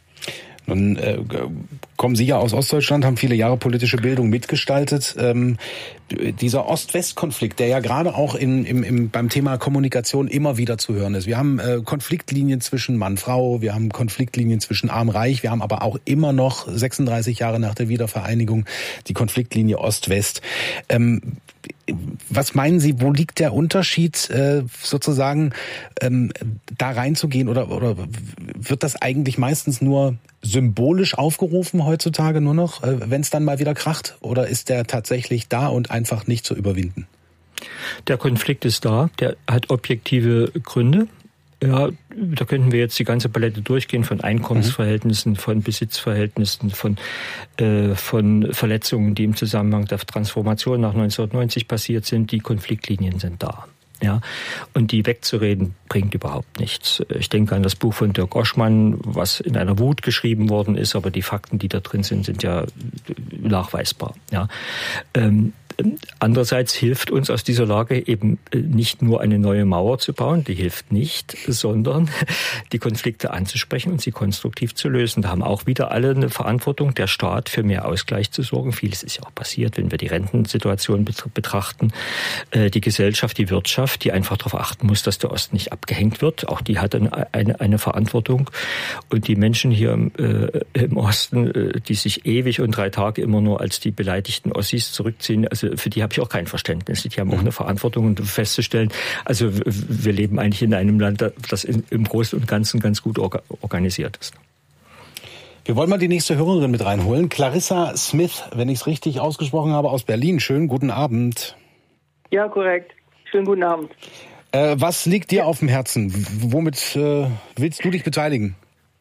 Nun äh, kommen Sie ja aus Ostdeutschland, haben viele Jahre politische Bildung mitgestaltet. Ähm, dieser Ost-West-Konflikt, der ja gerade auch in, im, im, beim Thema Kommunikation immer wieder zu hören ist. Wir haben äh, Konfliktlinien zwischen Mann-Frau, wir haben Konfliktlinien zwischen Arm-Reich, wir haben aber auch immer noch, sechsunddreißig Jahre nach der Wiedervereinigung, die Konfliktlinie Ost-West. Ähm, Was meinen Sie, wo liegt der Unterschied, äh, sozusagen ähm, da reinzugehen, oder, oder wird das eigentlich meistens nur symbolisch aufgerufen heutzutage nur noch, äh, wenn es dann mal wieder kracht, oder ist der tatsächlich da und einfach nicht zu überwinden? Der Konflikt ist da, der hat objektive Gründe. Ja, da könnten wir jetzt die ganze Palette durchgehen von Einkommensverhältnissen, von Besitzverhältnissen, von, äh, von Verletzungen, die im Zusammenhang der Transformation nach neunzehnhundertneunzig passiert sind. Die Konfliktlinien sind da. Ja, und die wegzureden bringt überhaupt nichts. Ich denke an das Buch von Dirk Oschmann, was in einer Wut geschrieben worden ist, aber die Fakten, die da drin sind, sind ja nachweisbar. Ja. Ähm, Andererseits hilft uns aus dieser Lage eben nicht nur eine neue Mauer zu bauen, die hilft nicht, sondern die Konflikte anzusprechen und sie konstruktiv zu lösen. Da haben auch wieder alle eine Verantwortung, der Staat für mehr Ausgleich zu sorgen. Vieles ist ja auch passiert, wenn wir die Rentensituation betrachten. Die Gesellschaft, die Wirtschaft, die einfach darauf achten muss, dass der Osten nicht abgehängt wird. Auch die hat eine, eine, eine Verantwortung. Und die Menschen hier im, äh, im Osten, die sich ewig und drei Tage immer nur als die beleidigten Ossis zurückziehen, also für die habe ich auch kein Verständnis. Die haben auch eine Verantwortung, und festzustellen, also wir leben eigentlich in einem Land, das im Großen und Ganzen ganz gut organisiert ist. Wir wollen mal die nächste Hörerin mit reinholen. Clarissa Smith, wenn ich es richtig ausgesprochen habe, aus Berlin. Schönen guten Abend. Ja, korrekt. Schönen guten Abend. Äh, was liegt dir auf dem Herzen? Womit äh, willst du dich beteiligen?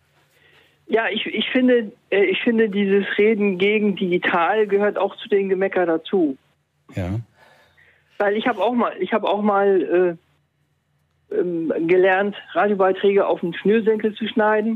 Ja, ich, ich finde, ich finde, dieses Reden gegen digital gehört auch zu den Gemecker dazu. Ja. Weil ich habe auch mal, ich habe auch mal äh, ähm, gelernt, Radiobeiträge auf den Schnürsenkel zu schneiden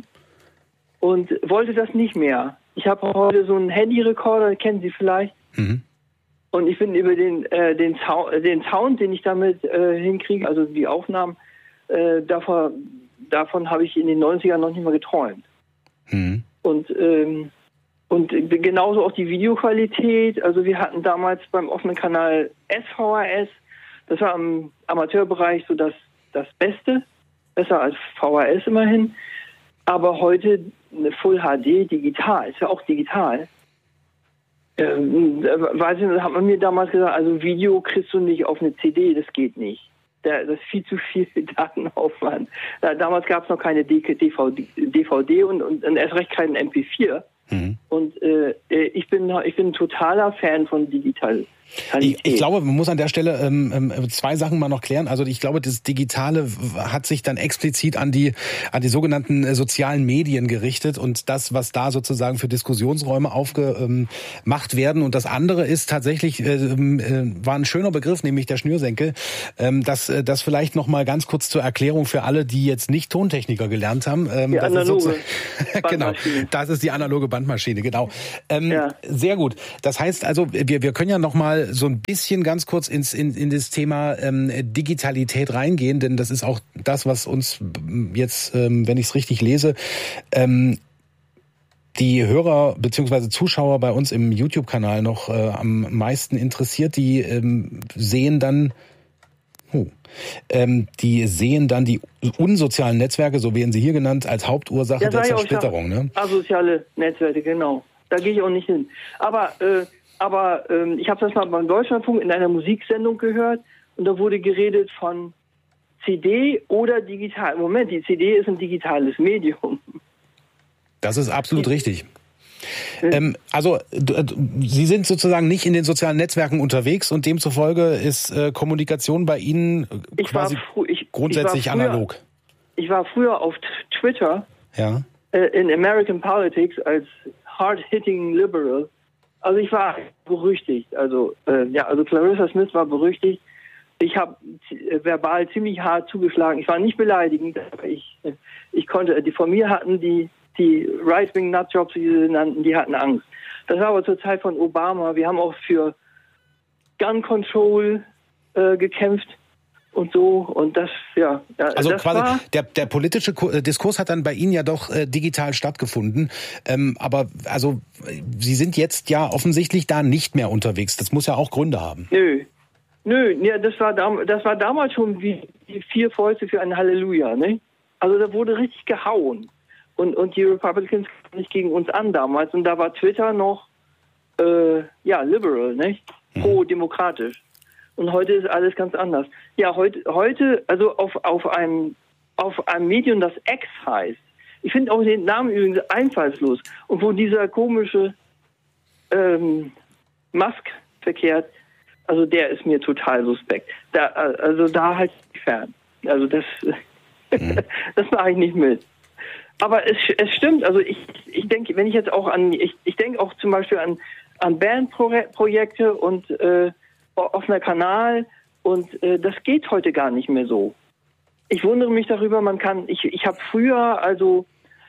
und wollte das nicht mehr. Ich habe heute so einen Handyrekorder, kennen Sie vielleicht. Mhm. Und ich bin über den äh, den, Sound, den Sound, den ich damit äh, hinkriege, also die Aufnahmen, äh, davon, davon habe ich in den neunzigern noch nicht mal geträumt. Mhm. Und ähm, Und genauso auch die Videoqualität. Also wir hatten damals beim offenen Kanal S V H S, das war im Amateurbereich so das, das Beste, besser als V H S immerhin. Aber heute eine Full H D digital, ist ja auch digital. Ähm, weiß ich, hat man mir damals gesagt, also Video kriegst du nicht auf eine C D, das geht nicht. Das ist viel zu viel Datenaufwand. Damals gab es noch keine D V D und, und, und erst recht keinen M P vier. Mhm. Und äh, ich bin ich bin ein totaler Fan von digital, Ich, ich glaube, man muss an der Stelle ähm, zwei Sachen mal noch klären. Also ich glaube, das Digitale hat sich dann explizit an die an die sogenannten äh, sozialen Medien gerichtet und das, was da sozusagen für Diskussionsräume aufgemacht werden. Und das andere ist tatsächlich, äh, äh, war ein schöner Begriff, nämlich der Schnürsenkel. Ähm, das, äh, das vielleicht noch mal ganz kurz zur Erklärung für alle, die jetzt nicht Tontechniker gelernt haben. Ähm, die das analoge ist genau, das ist die analoge Bandmaschine, genau. Ähm, ja. Sehr gut. Das heißt also, wir, wir können ja noch mal so ein bisschen ganz kurz ins in, in das Thema ähm, Digitalität reingehen, denn das ist auch das, was uns jetzt, ähm, wenn ich es richtig lese, ähm, die Hörer bzw. Zuschauer bei uns im YouTube-Kanal noch äh, am meisten interessiert. Die ähm, sehen dann oh, ähm, die sehen dann die unsozialen Netzwerke, so werden sie hier genannt, als Hauptursache ja, der Zersplitterung. Ne? Asoziale Netzwerke, genau. Da gehe ich auch nicht hin. Aber äh, Aber ähm, ich habe das mal beim Deutschlandfunk in einer Musiksendung gehört und da wurde geredet von C D oder digital. Moment, die C D ist ein digitales Medium. Das ist absolut richtig. Ähm, also Sie sind sozusagen nicht in den sozialen Netzwerken unterwegs und demzufolge ist äh, Kommunikation bei Ihnen ich quasi frü- ich, grundsätzlich ich früher, analog. Ich war früher auf Twitter ja. äh, in American Politics als hard-hitting liberal. Also ich war berüchtigt. Also äh, ja, also Clarissa Smith war berüchtigt. Ich habe äh, verbal ziemlich hart zugeschlagen. Ich war nicht beleidigend, aber ich äh, ich konnte. Die von mir hatten die die Right-Wing Nutjobs, wie sie nannten, die hatten Angst. Das war aber zur Zeit von Obama. Wir haben auch für Gun Control äh, gekämpft und so und das ja. Also das quasi war, der der politische Diskurs hat dann bei Ihnen ja doch äh, digital stattgefunden. Ähm, aber also Sie sind jetzt ja offensichtlich da nicht mehr unterwegs. Das muss ja auch Gründe haben. Nö, nö, ja, das war dam- das war damals schon wie die vier Fäuste für ein Halleluja, ne? Also da wurde richtig gehauen und und die Republicans kamen nicht gegen uns an damals und da war Twitter noch äh, ja liberal, ne? Pro-demokratisch. Und heute ist alles ganz anders. Ja, heute, heute, also auf, auf einem, auf einem Medium, das X heißt. Ich finde auch den Namen übrigens einfallslos. Und wo dieser komische ähm, Musk verkehrt, also der ist mir total suspekt. Da, also da halt fern. Also das, mhm. das mache ich nicht mit. Aber es, es stimmt. Also ich, ich denke, wenn ich jetzt auch an, ich, ich denke auch zum Beispiel an, an Bandprojekte und äh, offener Kanal und äh, das geht heute gar nicht mehr so. Ich wundere mich darüber, man kann, ich, ich habe früher also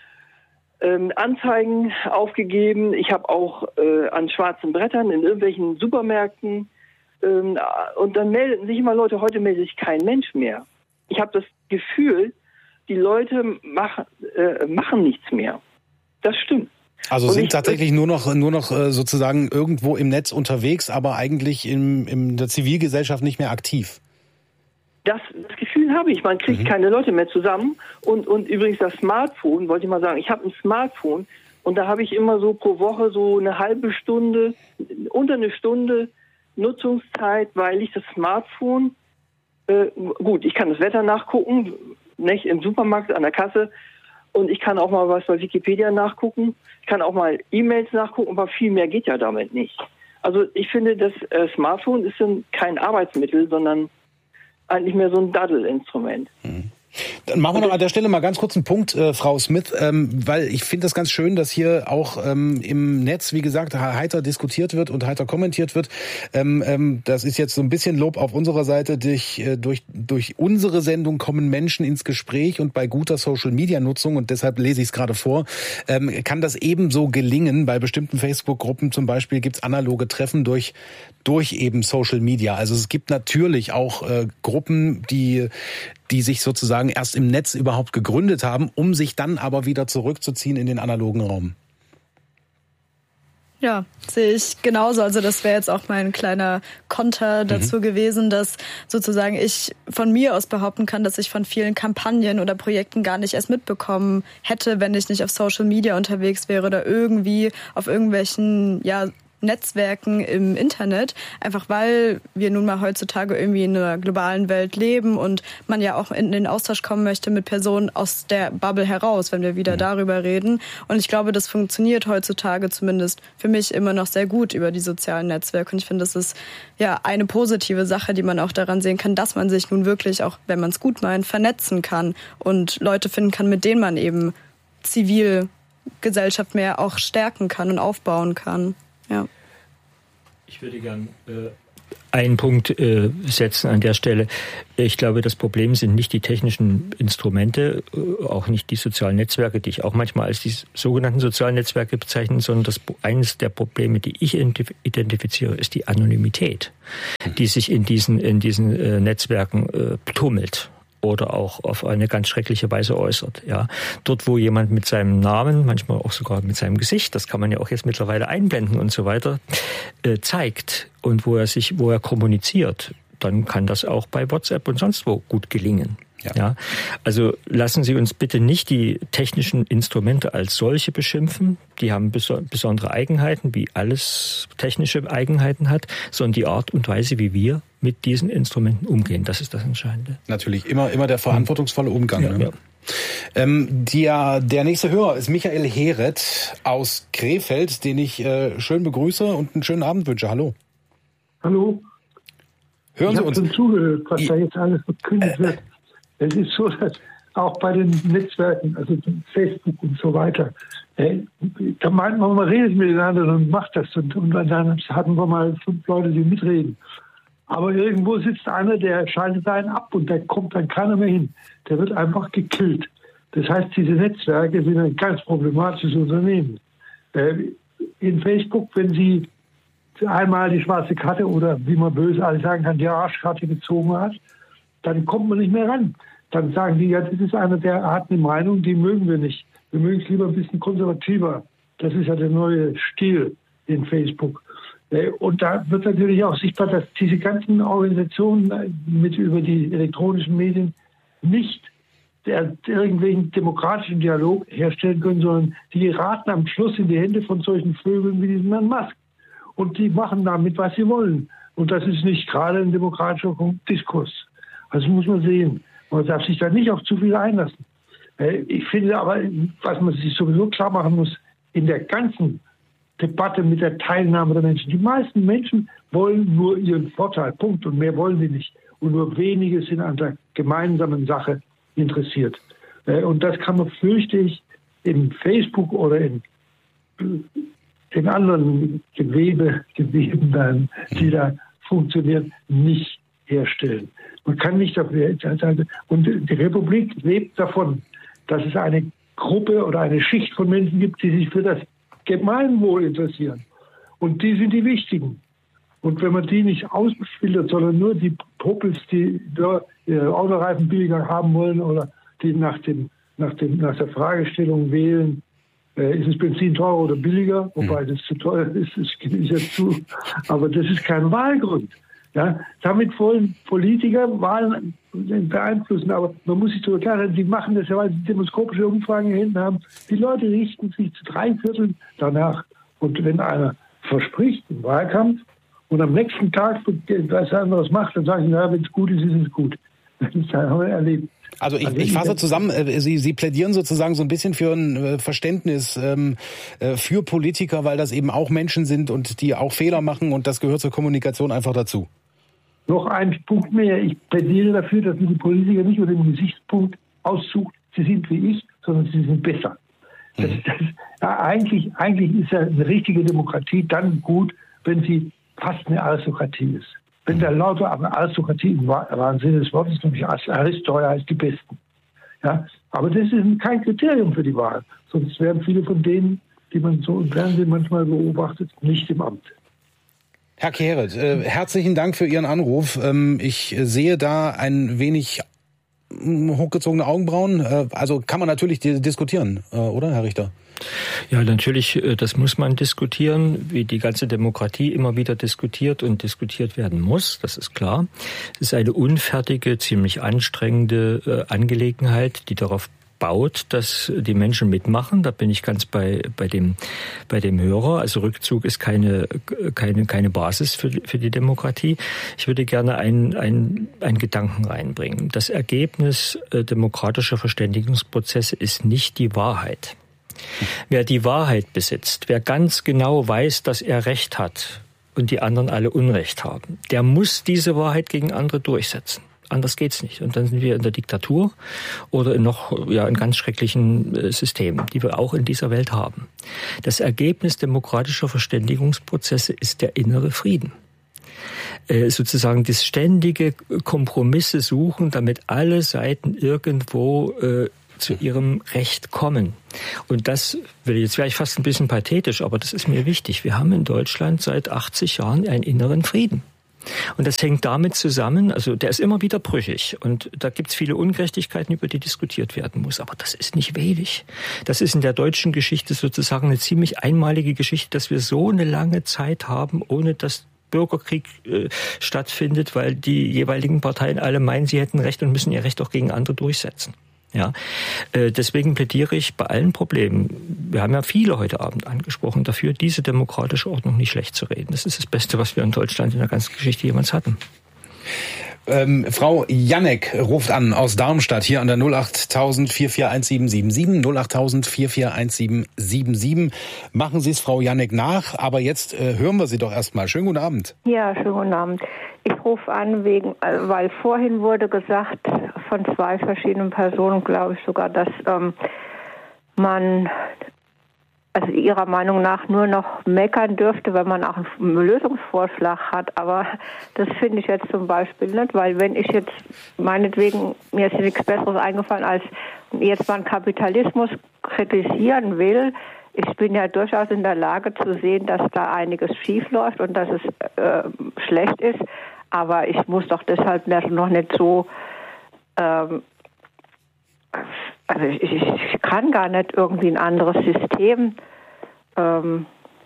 ähm, Anzeigen aufgegeben, ich habe auch äh, an schwarzen Brettern in irgendwelchen Supermärkten ähm, und dann meldeten sich immer Leute, heute meldet sich kein Mensch mehr. Ich habe das Gefühl, die Leute mach, äh, machen nichts mehr. Das stimmt. Also und sind ich, tatsächlich nur noch nur noch äh, sozusagen irgendwo im Netz unterwegs, aber eigentlich im, in der Zivilgesellschaft nicht mehr aktiv. Das, das Gefühl habe ich. Man kriegt mhm. keine Leute mehr zusammen. Und, und übrigens das Smartphone, wollte ich mal sagen, ich habe ein Smartphone und da habe ich immer so pro Woche so eine halbe Stunde, unter eine Stunde Nutzungszeit, weil ich das Smartphone, äh, gut, ich kann das Wetter nachgucken, nicht im Supermarkt an der Kasse, und ich kann auch mal was bei Wikipedia nachgucken. Ich kann auch mal E-Mails nachgucken, aber viel mehr geht ja damit nicht. Also ich finde, das äh, Smartphone ist dann kein Arbeitsmittel, sondern eigentlich mehr so ein Daddelinstrument. Mhm. Dann machen wir noch an der Stelle mal ganz kurz einen Punkt, äh, Frau Smith, ähm, weil ich finde das ganz schön, dass hier auch ähm, im Netz, wie gesagt, heiter diskutiert wird und heiter kommentiert wird. Ähm, ähm, das ist jetzt so ein bisschen Lob auf unserer Seite. Durch, äh, durch, durch unsere Sendung kommen Menschen ins Gespräch und bei guter Social-Media-Nutzung, und deshalb lese ich es gerade vor, ähm, kann das ebenso gelingen. Bei bestimmten Facebook-Gruppen zum Beispiel gibt's analoge Treffen durch, durch eben Social Media. Also es gibt natürlich auch äh, Gruppen, die die sich sozusagen erst im Netz überhaupt gegründet haben, um sich dann aber wieder zurückzuziehen in den analogen Raum. Ja, sehe ich genauso. Also das wäre jetzt auch mein kleiner Konter dazu mhm. gewesen, dass sozusagen ich von mir aus behaupten kann, dass ich von vielen Kampagnen oder Projekten gar nicht erst mitbekommen hätte, wenn ich nicht auf Social Media unterwegs wäre oder irgendwie auf irgendwelchen, ja, Netzwerken im Internet, einfach weil wir nun mal heutzutage irgendwie in einer globalen Welt leben und man ja auch in den Austausch kommen möchte mit Personen aus der Bubble heraus, wenn wir wieder mhm. darüber reden. Und ich glaube, das funktioniert heutzutage zumindest für mich immer noch sehr gut über die sozialen Netzwerke. Und ich finde, das ist ja eine positive Sache, die man auch daran sehen kann, dass man sich nun wirklich, auch wenn man es gut meint, vernetzen kann und Leute finden kann, mit denen man eben Zivilgesellschaft mehr auch stärken kann und aufbauen kann. Ja. Ich würde gern äh, einen Punkt äh, setzen an der Stelle. Ich glaube, das Problem sind nicht die technischen Instrumente, äh, auch nicht die sozialen Netzwerke, die ich auch manchmal als die sogenannten sozialen Netzwerke bezeichne, sondern das, eines der Probleme, die ich identifiziere, ist die Anonymität, die sich in diesen, in diesen äh, Netzwerken äh, tummelt. Oder auch auf eine ganz schreckliche Weise äußert. Ja, dort, wo jemand mit seinem Namen, manchmal auch sogar mit seinem Gesicht, das kann man ja auch jetzt mittlerweile einblenden und so weiter, äh, zeigt und wo er sich, wo er kommuniziert, dann kann das auch bei WhatsApp und sonst wo gut gelingen. Ja. Ja, also lassen Sie uns bitte nicht die technischen Instrumente als solche beschimpfen. Die haben beso- besondere Eigenheiten, wie alles technische Eigenheiten hat, sondern die Art und Weise, wie wir mit diesen Instrumenten umgehen. Das ist das Entscheidende. Natürlich, immer, immer der verantwortungsvolle Umgang. Ja, ne? ja. Ähm, der, der nächste Hörer ist Michael Heret aus Krefeld, den ich äh, schön begrüße und einen schönen Abend wünsche. Hallo. Hallo. Hören ich Sie uns. Ich habe schon zugehört, was I- da jetzt alles verkündet wird. Es ist so, dass auch bei den Netzwerken, also Facebook und so weiter, äh, da meint man, man redet miteinander und macht das. Und, und dann hatten wir mal fünf Leute, die mitreden. Aber irgendwo sitzt einer, der schaltet einen ab und da kommt dann keiner mehr hin. Der wird einfach gekillt. Das heißt, diese Netzwerke sind ein ganz problematisches Unternehmen. Äh, in Facebook, wenn Sie einmal die schwarze Karte oder wie man böse alles sagen kann, die Arschkarte gezogen hat, dann kommt man nicht mehr ran. Dann sagen die, ja, das ist einer, der hat eine Meinung, die mögen wir nicht. Wir mögen es lieber ein bisschen konservativer. Das ist ja der neue Stil in Facebook. Und da wird natürlich auch sichtbar, dass diese ganzen Organisationen mit über die elektronischen Medien nicht der, irgendwelchen demokratischen Dialog herstellen können, sondern die geraten am Schluss in die Hände von solchen Vögeln wie diesem Herrn Musk. Und die machen damit, was sie wollen. Und das ist nicht gerade ein demokratischer Diskurs. Also muss man sehen. Man darf sich da nicht auf zu viel einlassen. Ich finde aber, was man sich sowieso klar machen muss, in der ganzen Debatte mit der Teilnahme der Menschen. Die meisten Menschen wollen nur ihren Vorteil, Punkt. Und mehr wollen sie nicht. Und nur wenige sind an der gemeinsamen Sache interessiert. Und das kann man, fürchte ich, in Facebook oder in den anderen Gewebe, Geweben, die da funktionieren, nicht herstellen. Man kann nicht dafür. Und die Republik lebt davon, dass es eine Gruppe oder eine Schicht von Menschen gibt, die sich für das Gemeinwohl interessieren. Und die sind die Wichtigen. Und wenn man die nicht ausfiltert, sondern nur die Popels, die ihre Autoreifen billiger haben wollen oder die nach, dem, nach, dem, nach der Fragestellung wählen, äh, ist das Benzin teurer oder billiger, wobei das zu teuer ist, das ist ja zu. Aber das ist kein Wahlgrund. Ja, damit wollen Politiker Wahlen beeinflussen, aber man muss sich darüber klar sein, die machen das ja, weil sie demoskopische Umfragen hinten haben. Die Leute richten sich zu drei Vierteln danach. Und wenn einer verspricht im Wahlkampf und am nächsten Tag was anderes macht, dann sagen sie, na, wenn es gut ist, ist es gut. Das haben wir erlebt. Also ich, ich fasse zusammen, Sie, Sie plädieren sozusagen so ein bisschen für ein Verständnis ähm, für Politiker, weil das eben auch Menschen sind und die auch Fehler machen und das gehört zur Kommunikation einfach dazu. Noch ein Punkt mehr. Ich plädiere dafür, dass man die Politiker nicht unter dem Gesichtspunkt aussucht, sie sind wie ich, sondern sie sind besser. Das, das, ja, eigentlich, eigentlich ist ja eine richtige Demokratie dann gut, wenn sie fast eine Aristokratie ist. Wenn der lauter aber Aristokratie im wahren Sinne des Wortes, nämlich Aristeuer heißt die Besten. Ja, aber das ist kein Kriterium für die Wahl. Sonst wären viele von denen, die man so im Fernsehen manchmal beobachtet, nicht im Amt. Herr Kehret, äh, herzlichen Dank für Ihren Anruf. Ähm, ich sehe da ein wenig hochgezogene Augenbrauen. Äh, also kann man natürlich diskutieren, äh, oder, Herr Richter? Ja, natürlich, das muss man diskutieren, wie die ganze Demokratie immer wieder diskutiert und diskutiert werden muss, das ist klar. Es ist eine unfertige, ziemlich anstrengende äh, Angelegenheit, die darauf baut, dass die Menschen mitmachen. Da bin ich ganz bei, bei dem, bei dem Hörer. Also Rückzug ist keine, keine, keine Basis für, für die Demokratie. Ich würde gerne einen, einen, einen Gedanken reinbringen. Das Ergebnis äh, demokratischer Verständigungsprozesse ist nicht die Wahrheit. Wer die Wahrheit besitzt, wer ganz genau weiß, dass er Recht hat und die anderen alle Unrecht haben, der muss diese Wahrheit gegen andere durchsetzen. Anders geht's nicht. Und dann sind wir in der Diktatur oder in noch ja in ganz schrecklichen äh, Systemen, die wir auch in dieser Welt haben. Das Ergebnis demokratischer Verständigungsprozesse ist der innere Frieden. Äh, sozusagen das ständige Kompromisse suchen, damit alle Seiten irgendwo äh, zu ihrem Recht kommen. Und das will jetzt wäre ich fast ein bisschen pathetisch, aber das ist mir wichtig. Wir haben in Deutschland seit achtzig Jahren einen inneren Frieden. Und das hängt damit zusammen, also der ist immer wieder brüchig und da gibt es viele Ungerechtigkeiten, über die diskutiert werden muss. Aber das ist nicht wenig. Das ist in der deutschen Geschichte sozusagen eine ziemlich einmalige Geschichte, dass wir so eine lange Zeit haben, ohne dass Bürgerkrieg äh, stattfindet, weil die jeweiligen Parteien alle meinen, sie hätten Recht und müssen ihr Recht auch gegen andere durchsetzen. Ja, äh, deswegen plädiere ich bei allen Problemen, wir haben ja viele heute Abend angesprochen, dafür, diese demokratische Ordnung nicht schlecht zu reden. Das ist das Beste, was wir in Deutschland in der ganzen Geschichte jemals hatten. Ähm, Frau Janek ruft an aus Darmstadt hier an der null acht tausend vier vier eins sieben sieben sieben, null acht tausend vier vier eins sieben sieben sieben. Machen Sie es Frau Janek nach, aber jetzt äh, hören wir Sie doch erstmal. Schönen guten Abend. Ja, schönen guten Abend. Ich rufe an, wegen, weil vorhin wurde gesagt von zwei verschiedenen Personen, glaube ich sogar, dass ähm, man also ihrer Meinung nach nur noch meckern dürfte, wenn man auch einen Lösungsvorschlag hat. Aber das finde ich jetzt zum Beispiel nicht, weil wenn ich jetzt meinetwegen, mir ist nichts Besseres eingefallen, als jetzt mal einen Kapitalismus kritisieren will, ich bin ja durchaus in der Lage zu sehen, dass da einiges schief läuft und dass es äh, schlecht ist. Aber ich muss doch deshalb noch nicht so, ähm, also ich, ich kann gar nicht irgendwie ein anderes System ähm,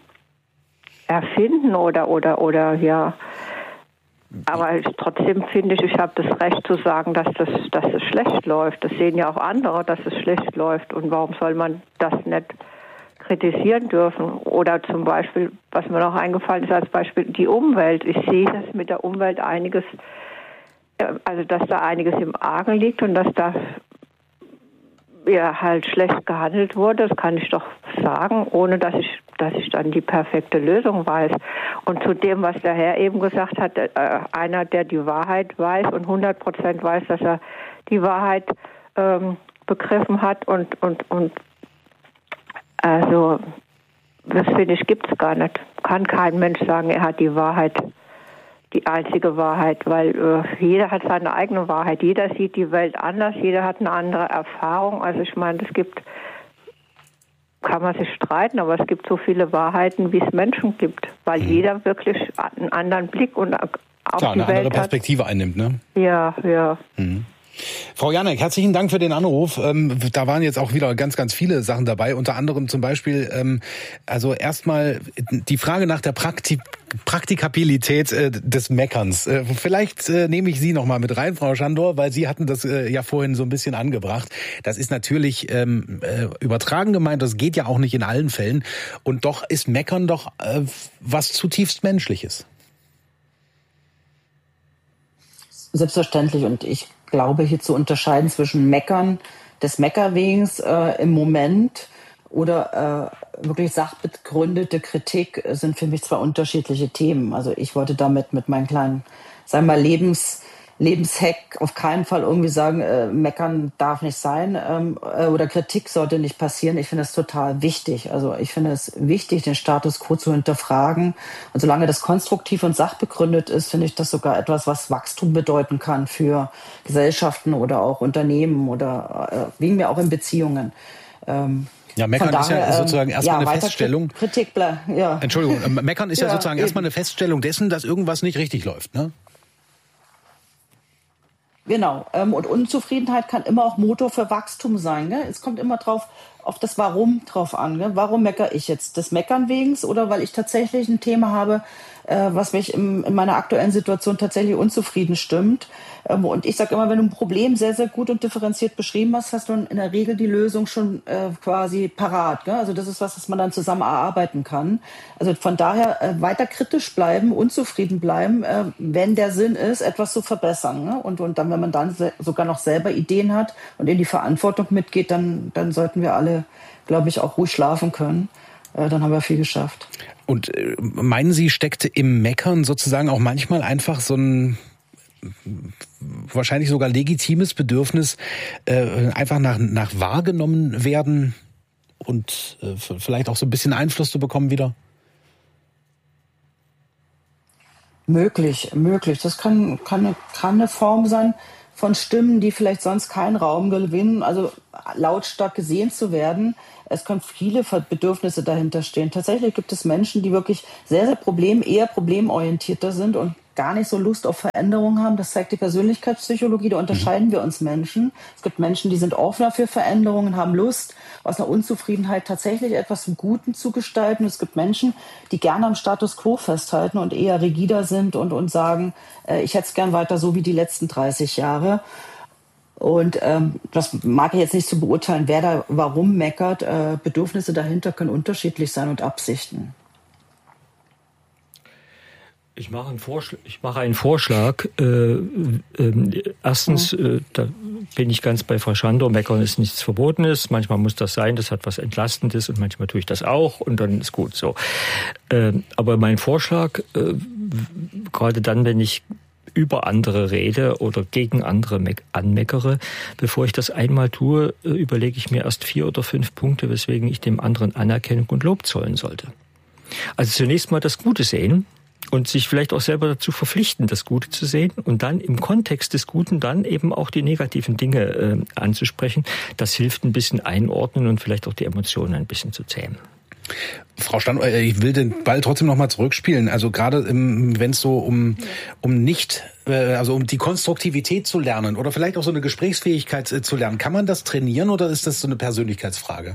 erfinden oder, oder, oder, ja. Aber ich, trotzdem finde ich, ich habe das Recht zu sagen, dass das, dass es schlecht läuft. Das sehen ja auch andere, dass es schlecht läuft. Und warum soll man das nicht kritisieren dürfen? Oder zum Beispiel, was mir noch eingefallen ist als Beispiel, die Umwelt. Ich sehe, dass mit der Umwelt einiges, also dass da einiges im Argen liegt und dass da ja halt schlecht gehandelt wurde. Das kann ich doch sagen, ohne dass ich, dass ich dann die perfekte Lösung weiß. Und zu dem, was der Herr eben gesagt hat, äh, einer, der die Wahrheit weiß und hundert Prozent weiß, dass er die Wahrheit ähm, begriffen hat und, und, und also, das finde ich, gibt es gar nicht. Kann kein Mensch sagen, er hat die Wahrheit, die einzige Wahrheit, weil äh, jeder hat seine eigene Wahrheit. Jeder sieht die Welt anders, jeder hat eine andere Erfahrung. Also ich meine, es gibt, kann man sich streiten, aber es gibt so viele Wahrheiten, wie es Menschen gibt, weil mhm. jeder wirklich einen anderen Blick und auf Klar, die eine Welt andere Perspektive hat. einnimmt, ne? Ja, ja. Mhm. Frau Janek, herzlichen Dank für den Anruf. Ähm, da waren jetzt auch wieder ganz, ganz viele Sachen dabei. Unter anderem zum Beispiel, ähm, also erstmal die Frage nach der Praktik- Praktikabilität äh, des Meckerns. Äh, vielleicht äh, nehme ich Sie noch mal mit rein, Frau Schandor, weil Sie hatten das äh, ja vorhin so ein bisschen angebracht. Das ist natürlich ähm, äh, übertragen gemeint, das geht ja auch nicht in allen Fällen. Und doch ist Meckern doch äh, was zutiefst Menschliches. Selbstverständlich. Und ich glaube, hier zu unterscheiden zwischen Meckern des Meckerwegens äh, im Moment oder äh, wirklich sachbegründete Kritik sind für mich zwei unterschiedliche Themen. Also ich wollte damit mit meinen kleinen, sagen wir mal, Lebens, Lebenshack auf keinen Fall irgendwie sagen, äh, meckern darf nicht sein ähm, äh, oder Kritik sollte nicht passieren. Ich finde es total wichtig. Also ich finde es wichtig, den Status quo zu hinterfragen. Und solange das konstruktiv und sachbegründet ist, finde ich das sogar etwas, was Wachstum bedeuten kann für Gesellschaften oder auch Unternehmen oder äh, wegen mir auch in Beziehungen. Ähm, Ja, Meckern daher, ist ja sozusagen erstmal ja, eine Feststellung. Kritik, ja. Entschuldigung, Meckern ist ja, ja sozusagen eben. erstmal eine Feststellung dessen, dass irgendwas nicht richtig läuft, ne? Genau. Und Unzufriedenheit kann immer auch Motor für Wachstum sein. Ne? Es kommt immer drauf auf das Warum drauf an. Ne? Warum meckere ich jetzt? Des Meckern wegen oder weil ich tatsächlich ein Thema habe, äh, was mich im, in meiner aktuellen Situation tatsächlich unzufrieden stimmt. Ähm, und ich sage immer, wenn du ein Problem sehr, sehr gut und differenziert beschrieben hast, hast du in der Regel die Lösung schon äh, quasi parat. Gell? Also das ist was, was man dann zusammen erarbeiten kann. Also von daher äh, weiter kritisch bleiben, unzufrieden bleiben, äh, wenn der Sinn ist, etwas zu verbessern. Ne? Und, und dann, wenn man dann se- sogar noch selber Ideen hat und in die Verantwortung mitgeht, dann, dann sollten wir alle, glaube ich, auch ruhig schlafen können. Äh, dann haben wir viel geschafft. Und äh, meinen Sie, steckt im Meckern sozusagen auch manchmal einfach so ein wahrscheinlich sogar legitimes Bedürfnis, äh, einfach nach, nach wahrgenommen werden und äh, vielleicht auch so ein bisschen Einfluss zu bekommen wieder? Möglich, möglich. Das kann, kann, kann eine Form sein von Stimmen, die vielleicht sonst keinen Raum gewinnen, also lautstark gesehen zu werden. Es können viele Bedürfnisse dahinter stehen. Tatsächlich gibt es Menschen, die wirklich sehr, sehr problem, eher problemorientierter sind und gar nicht so Lust auf Veränderungen haben. Das zeigt die Persönlichkeitspsychologie, da unterscheiden wir uns Menschen. Es gibt Menschen, die sind offener für Veränderungen, haben Lust, aus einer Unzufriedenheit tatsächlich etwas zum Guten zu gestalten. Es gibt Menschen, die gerne am Status quo festhalten und eher rigider sind und, und sagen, äh, ich hätte es gern weiter so wie die letzten dreißig Jahre. Und ähm, das mag ich jetzt nicht zu beurteilen, wer da warum meckert. Äh, Bedürfnisse dahinter können unterschiedlich sein und Absichten. Ich mache einen Vorschlag. Ich mache einen Vorschlag. Äh, äh, erstens, äh, da bin ich ganz bei Frau Schandor. Meckern ist nichts Verbotenes. Manchmal muss das sein. Das hat was Entlastendes und manchmal tue ich das auch und dann ist gut so. Äh, aber mein Vorschlag, äh, gerade dann, wenn ich über andere rede oder gegen andere me- anmeckere, bevor ich das einmal tue, äh, überlege ich mir erst vier oder fünf Punkte, weswegen ich dem anderen Anerkennung und Lob zollen sollte. Also zunächst mal das Gute sehen. Und sich vielleicht auch selber dazu verpflichten, das Gute zu sehen und dann im Kontext des Guten dann eben auch die negativen Dinge äh, anzusprechen. Das hilft ein bisschen einordnen und vielleicht auch die Emotionen ein bisschen zu zähmen. Frau Stand, ich will den Ball trotzdem noch mal zurückspielen. Also gerade wenn es so um um nicht, also um die Konstruktivität zu lernen oder vielleicht auch so eine Gesprächsfähigkeit zu lernen, kann man das trainieren oder ist das so eine Persönlichkeitsfrage?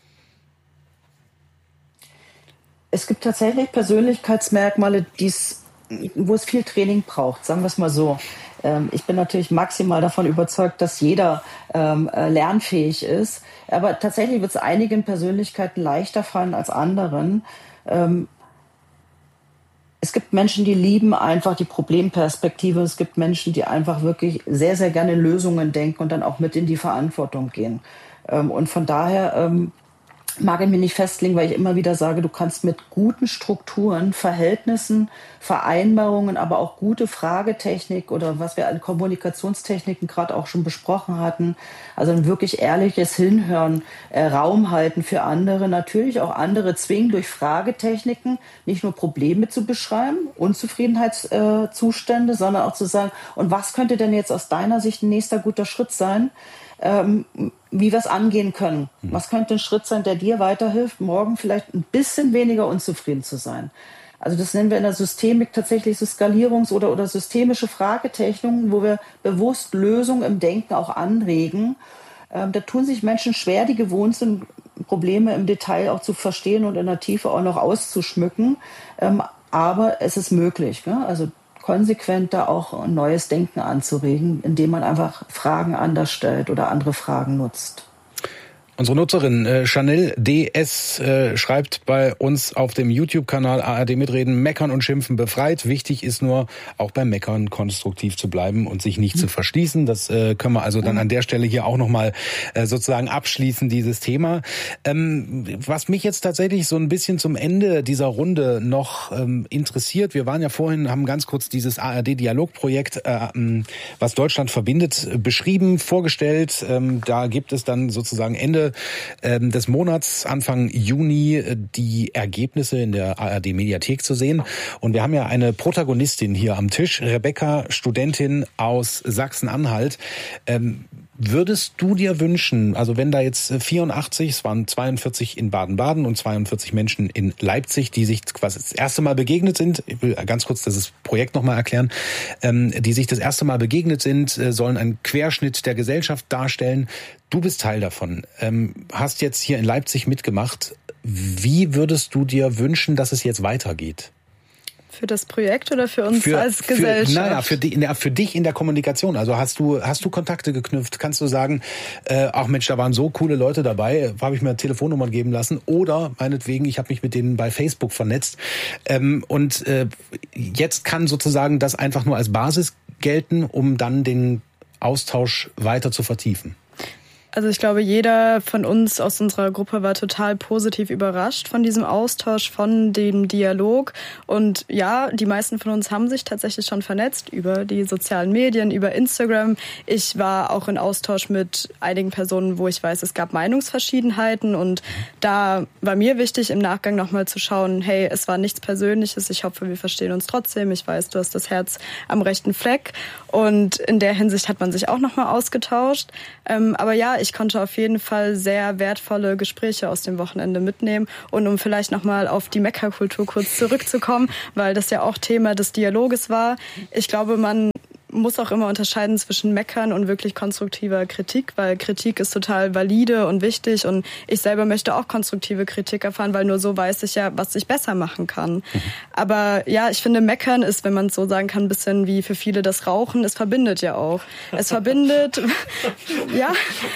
Es gibt tatsächlich Persönlichkeitsmerkmale, die's, wo es viel Training braucht, sagen wir es mal so. Ähm, ich bin natürlich maximal davon überzeugt, dass jeder ähm, äh, lernfähig ist. Aber tatsächlich wird es einigen Persönlichkeiten leichter fallen als anderen. Ähm, es gibt Menschen, die lieben einfach die Problemperspektive. Es gibt Menschen, die einfach wirklich sehr, sehr gerne Lösungen denken und dann auch mit in die Verantwortung gehen. Ähm, und von daher ähm, mag ich mich nicht festlegen, weil ich immer wieder sage, du kannst mit guten Strukturen, Verhältnissen, Vereinbarungen, aber auch gute Fragetechnik oder was wir an Kommunikationstechniken gerade auch schon besprochen hatten, also ein wirklich ehrliches Hinhören, äh, Raum halten für andere, natürlich auch andere zwingen, durch Fragetechniken nicht nur Probleme zu beschreiben, Unzufriedenheitszustände, äh, sondern auch zu sagen, und was könnte denn jetzt aus deiner Sicht ein nächster guter Schritt sein, ähm, wie wir es angehen können. Was könnte ein Schritt sein, der dir weiterhilft, morgen vielleicht ein bisschen weniger unzufrieden zu sein? Also das nennen wir in der Systemik tatsächlich so Skalierungs- oder, oder systemische Fragetechniken, wo wir bewusst Lösungen im Denken auch anregen. Ähm, da tun sich Menschen schwer, die gewohnt sind, Probleme im Detail auch zu verstehen und in der Tiefe auch noch auszuschmücken. Ähm, aber es ist möglich, ne? Also konsequent da auch ein neues Denken anzuregen, indem man einfach Fragen anders stellt oder andere Fragen nutzt. Unsere Nutzerin äh, Chanel D S äh, schreibt bei uns auf dem YouTube-Kanal A R D Mitreden, Meckern und Schimpfen befreit. Wichtig ist nur, auch beim Meckern konstruktiv zu bleiben und sich nicht mhm. zu verschließen. Das äh, können wir also dann an der Stelle hier auch nochmal äh, sozusagen abschließen, dieses Thema. Ähm, was mich jetzt tatsächlich so ein bisschen zum Ende dieser Runde noch ähm, interessiert, wir waren ja vorhin, haben ganz kurz dieses A R D-Dialogprojekt, äh, was Deutschland verbindet, beschrieben, vorgestellt. Ähm, da gibt es dann sozusagen Ende des Monats, Anfang Juni, die Ergebnisse in der A R D-Mediathek zu sehen. Und wir haben ja eine Protagonistin hier am Tisch, Rebecca, Studentin aus Sachsen-Anhalt. Ähm, Würdest du dir wünschen, also wenn da jetzt vierundachtzig, es waren zweiundvierzig in Baden-Baden und zweiundvierzig Menschen in Leipzig, die sich quasi das erste Mal begegnet sind, ich will ganz kurz das Projekt nochmal erklären, ähm, die sich das erste Mal begegnet sind, äh, sollen einen Querschnitt der Gesellschaft darstellen. Du bist Teil davon, ähm, hast jetzt hier in Leipzig mitgemacht. Wie würdest du dir wünschen, dass es jetzt weitergeht? Für das Projekt oder für uns für, als Gesellschaft? Für, naja, für, die, für dich in der Kommunikation. Also hast du hast du Kontakte geknüpft? Kannst du sagen, äh, ach Mensch, da waren so coole Leute dabei, habe ich mir Telefonnummern geben lassen. Oder meinetwegen, ich habe mich mit denen bei Facebook vernetzt. Ähm, und äh, jetzt kann sozusagen das einfach nur als Basis gelten, um dann den Austausch weiter zu vertiefen. Also ich glaube, jeder von uns aus unserer Gruppe war total positiv überrascht von diesem Austausch, von dem Dialog. Und ja, die meisten von uns haben sich tatsächlich schon vernetzt über die sozialen Medien, über Instagram. Ich war auch in Austausch mit einigen Personen, wo ich weiß, es gab Meinungsverschiedenheiten. Und da war mir wichtig, im Nachgang nochmal zu schauen, hey, es war nichts Persönliches. Ich hoffe, wir verstehen uns trotzdem. Ich weiß, du hast das Herz am rechten Fleck. Und in der Hinsicht hat man sich auch nochmal ausgetauscht. Ähm, aber ja, ich konnte auf jeden Fall sehr wertvolle Gespräche aus dem Wochenende mitnehmen. Und um vielleicht nochmal auf die Meckerkultur kurz zurückzukommen, weil das ja auch Thema des Dialoges war. Ich glaube, man muss auch immer unterscheiden zwischen Meckern und wirklich konstruktiver Kritik, weil Kritik ist total valide und wichtig und ich selber möchte auch konstruktive Kritik erfahren, weil nur so weiß ich ja, was ich besser machen kann. Mhm. Aber ja, ich finde, Meckern ist, wenn man es so sagen kann, ein bisschen wie für viele das Rauchen. Es verbindet ja auch. Es verbindet, ja,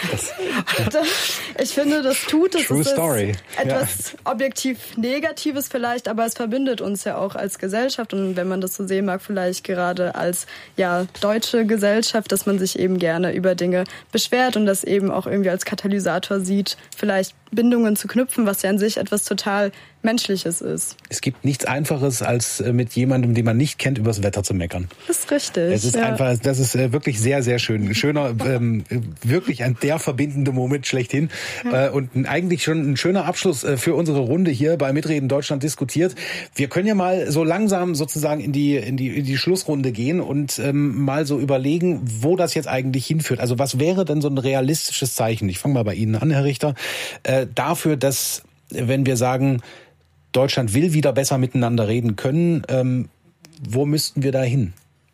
das, ich finde, das tut es. True es story. Etwas ja. objektiv Negatives vielleicht, aber es verbindet uns ja auch als Gesellschaft und wenn man das so sehen mag, vielleicht gerade als, ja, deutsche Gesellschaft, dass man sich eben gerne über Dinge beschwert und das eben auch irgendwie als Katalysator sieht, vielleicht Bindungen zu knüpfen, was ja an sich etwas total Menschliches ist. Es gibt nichts Einfaches, als mit jemandem, den man nicht kennt, übers Wetter zu meckern. Das ist richtig. Es ist ja. einfach, das ist wirklich sehr, sehr schön. Schöner, ähm, wirklich ein der verbindende Moment schlechthin. Ja. Äh, und eigentlich schon ein schöner Abschluss äh, für unsere Runde hier bei Mitreden Deutschland diskutiert. Wir können ja mal so langsam sozusagen in die, in die, in die Schlussrunde gehen und ähm, mal so überlegen, wo das jetzt eigentlich hinführt. Also was wäre denn so ein realistisches Zeichen? Ich fange mal bei Ihnen an, Herr Richter. Äh, dafür, dass, wenn wir sagen, Deutschland will wieder besser miteinander reden können, ähm, wo müssten wir da hin?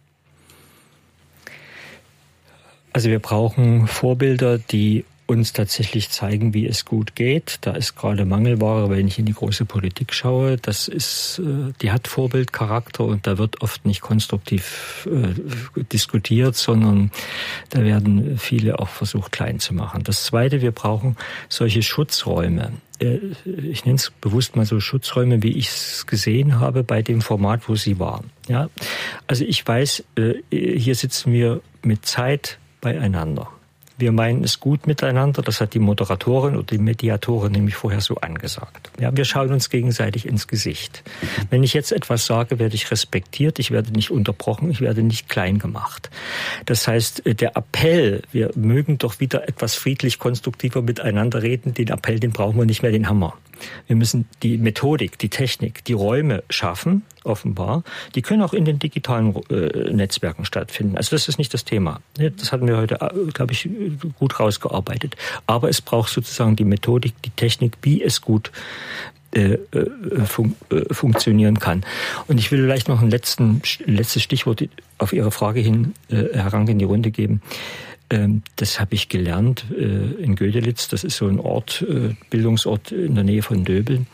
Also wir brauchen Vorbilder, die uns tatsächlich zeigen, wie es gut geht. Da ist gerade Mangelware, wenn ich in die große Politik schaue. Das ist, die hat Vorbildcharakter und da wird oft nicht konstruktiv äh, diskutiert, sondern da werden viele auch versucht, klein zu machen. Das Zweite, wir brauchen solche Schutzräume. Ich nenne es bewusst mal so Schutzräume, wie ich es gesehen habe bei dem Format, wo sie waren. Ja, also ich weiß, hier sitzen wir mit Zeit beieinander. Wir meinen es gut miteinander, das hat die Moderatorin oder die Mediatorin nämlich vorher so angesagt. Ja, wir schauen uns gegenseitig ins Gesicht. Wenn ich jetzt etwas sage, werde ich respektiert, ich werde nicht unterbrochen, ich werde nicht klein gemacht. Das heißt, der Appell, wir mögen doch wieder etwas friedlich konstruktiver miteinander reden, den Appell, den brauchen wir nicht mehr, den Hammer. Wir müssen die Methodik, die Technik, die Räume schaffen, offenbar. Die können auch in den digitalen äh, Netzwerken stattfinden. Also das ist nicht das Thema. Das hatten wir heute, glaube ich, gut rausgearbeitet. Aber es braucht sozusagen die Methodik, die Technik, wie es gut äh, fun- äh, funktionieren kann. Und ich will vielleicht noch ein, letzten, ein letztes Stichwort auf Ihre Frage hin, äh, Herr Rank, in die Runde geben. Das habe ich gelernt in Gödelitz. Das ist so ein Ort, Bildungsort in der Nähe von Döbeln.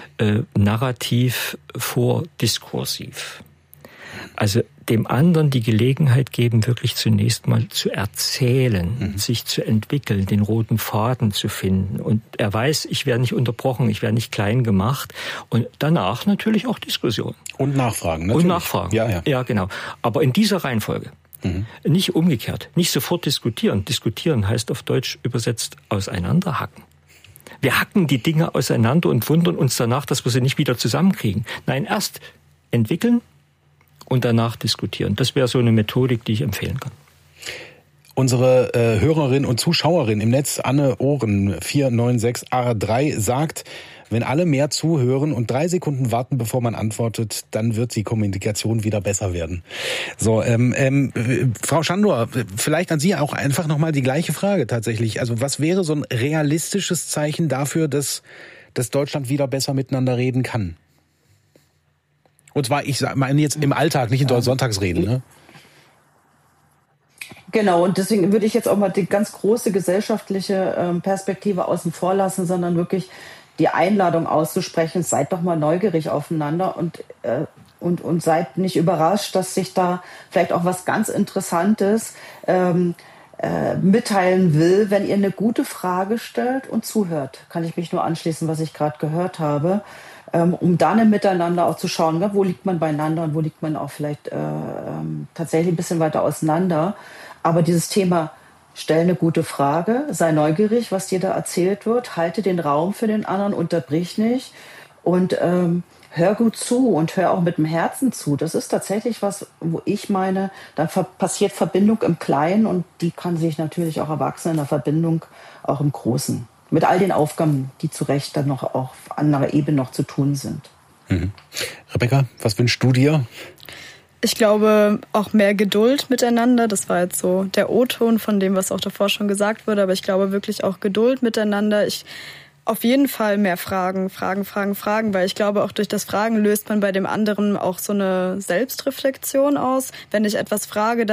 Narrativ vor diskursiv. Also dem anderen die Gelegenheit geben, wirklich zunächst mal zu erzählen, mhm. sich zu entwickeln, den roten Faden zu finden. Und er weiß, ich werde nicht unterbrochen, ich werde nicht klein gemacht. Und danach natürlich auch Diskussion. Und Nachfragen, natürlich. Und Nachfragen, ja, ja. ja genau. Aber in dieser Reihenfolge. Mhm. Nicht umgekehrt, nicht sofort diskutieren. Diskutieren heißt auf Deutsch übersetzt auseinanderhacken. Wir hacken die Dinge auseinander und wundern uns danach, dass wir sie nicht wieder zusammenkriegen. Nein, erst entwickeln und danach diskutieren. Das wäre so eine Methodik, die ich empfehlen kann. Unsere äh, Hörerin und Zuschauerin im Netz, Anne Ohren vier neun sechs A drei, sagt, wenn alle mehr zuhören und drei Sekunden warten, bevor man antwortet, dann wird die Kommunikation wieder besser werden. So, ähm, ähm, Frau Schandor, vielleicht an Sie auch einfach nochmal die gleiche Frage tatsächlich. Also was wäre so ein realistisches Zeichen dafür, dass, dass Deutschland wieder besser miteinander reden kann? Und zwar, ich meine jetzt im Alltag, nicht in ja. Sonntagsreden, ne? Genau, und deswegen würde ich jetzt auch mal die ganz große gesellschaftliche ähm, Perspektive außen vor lassen, sondern wirklich die Einladung auszusprechen, seid doch mal neugierig aufeinander und, äh, und, und seid nicht überrascht, dass sich da vielleicht auch was ganz Interessantes ähm, äh, mitteilen will, wenn ihr eine gute Frage stellt und zuhört. Kann ich mich nur anschließen, was ich gerade gehört habe, ähm, um dann im Miteinander auch zu schauen, ne, wo liegt man beieinander und wo liegt man auch vielleicht äh, ähm, tatsächlich ein bisschen weiter auseinander. Aber dieses Thema, stell eine gute Frage, sei neugierig, was dir da erzählt wird, halte den Raum für den anderen, unterbrich nicht und ähm, hör gut zu und hör auch mit dem Herzen zu. Das ist tatsächlich was, wo ich meine, da passiert Verbindung im Kleinen und die kann sich natürlich auch erwachsen in der Verbindung auch im Großen. Mit all den Aufgaben, die zu Recht dann noch auch auf anderer Ebene noch zu tun sind. Mhm. Rebecca, was wünschst du dir? Ich glaube, auch mehr Geduld miteinander. Das war jetzt so der O-Ton von dem, was auch davor schon gesagt wurde. Aber ich glaube wirklich auch Geduld miteinander. Ich auf jeden Fall mehr Fragen, Fragen, Fragen, Fragen. Weil ich glaube, auch durch das Fragen löst man bei dem anderen auch so eine Selbstreflexion aus. Wenn ich etwas frage,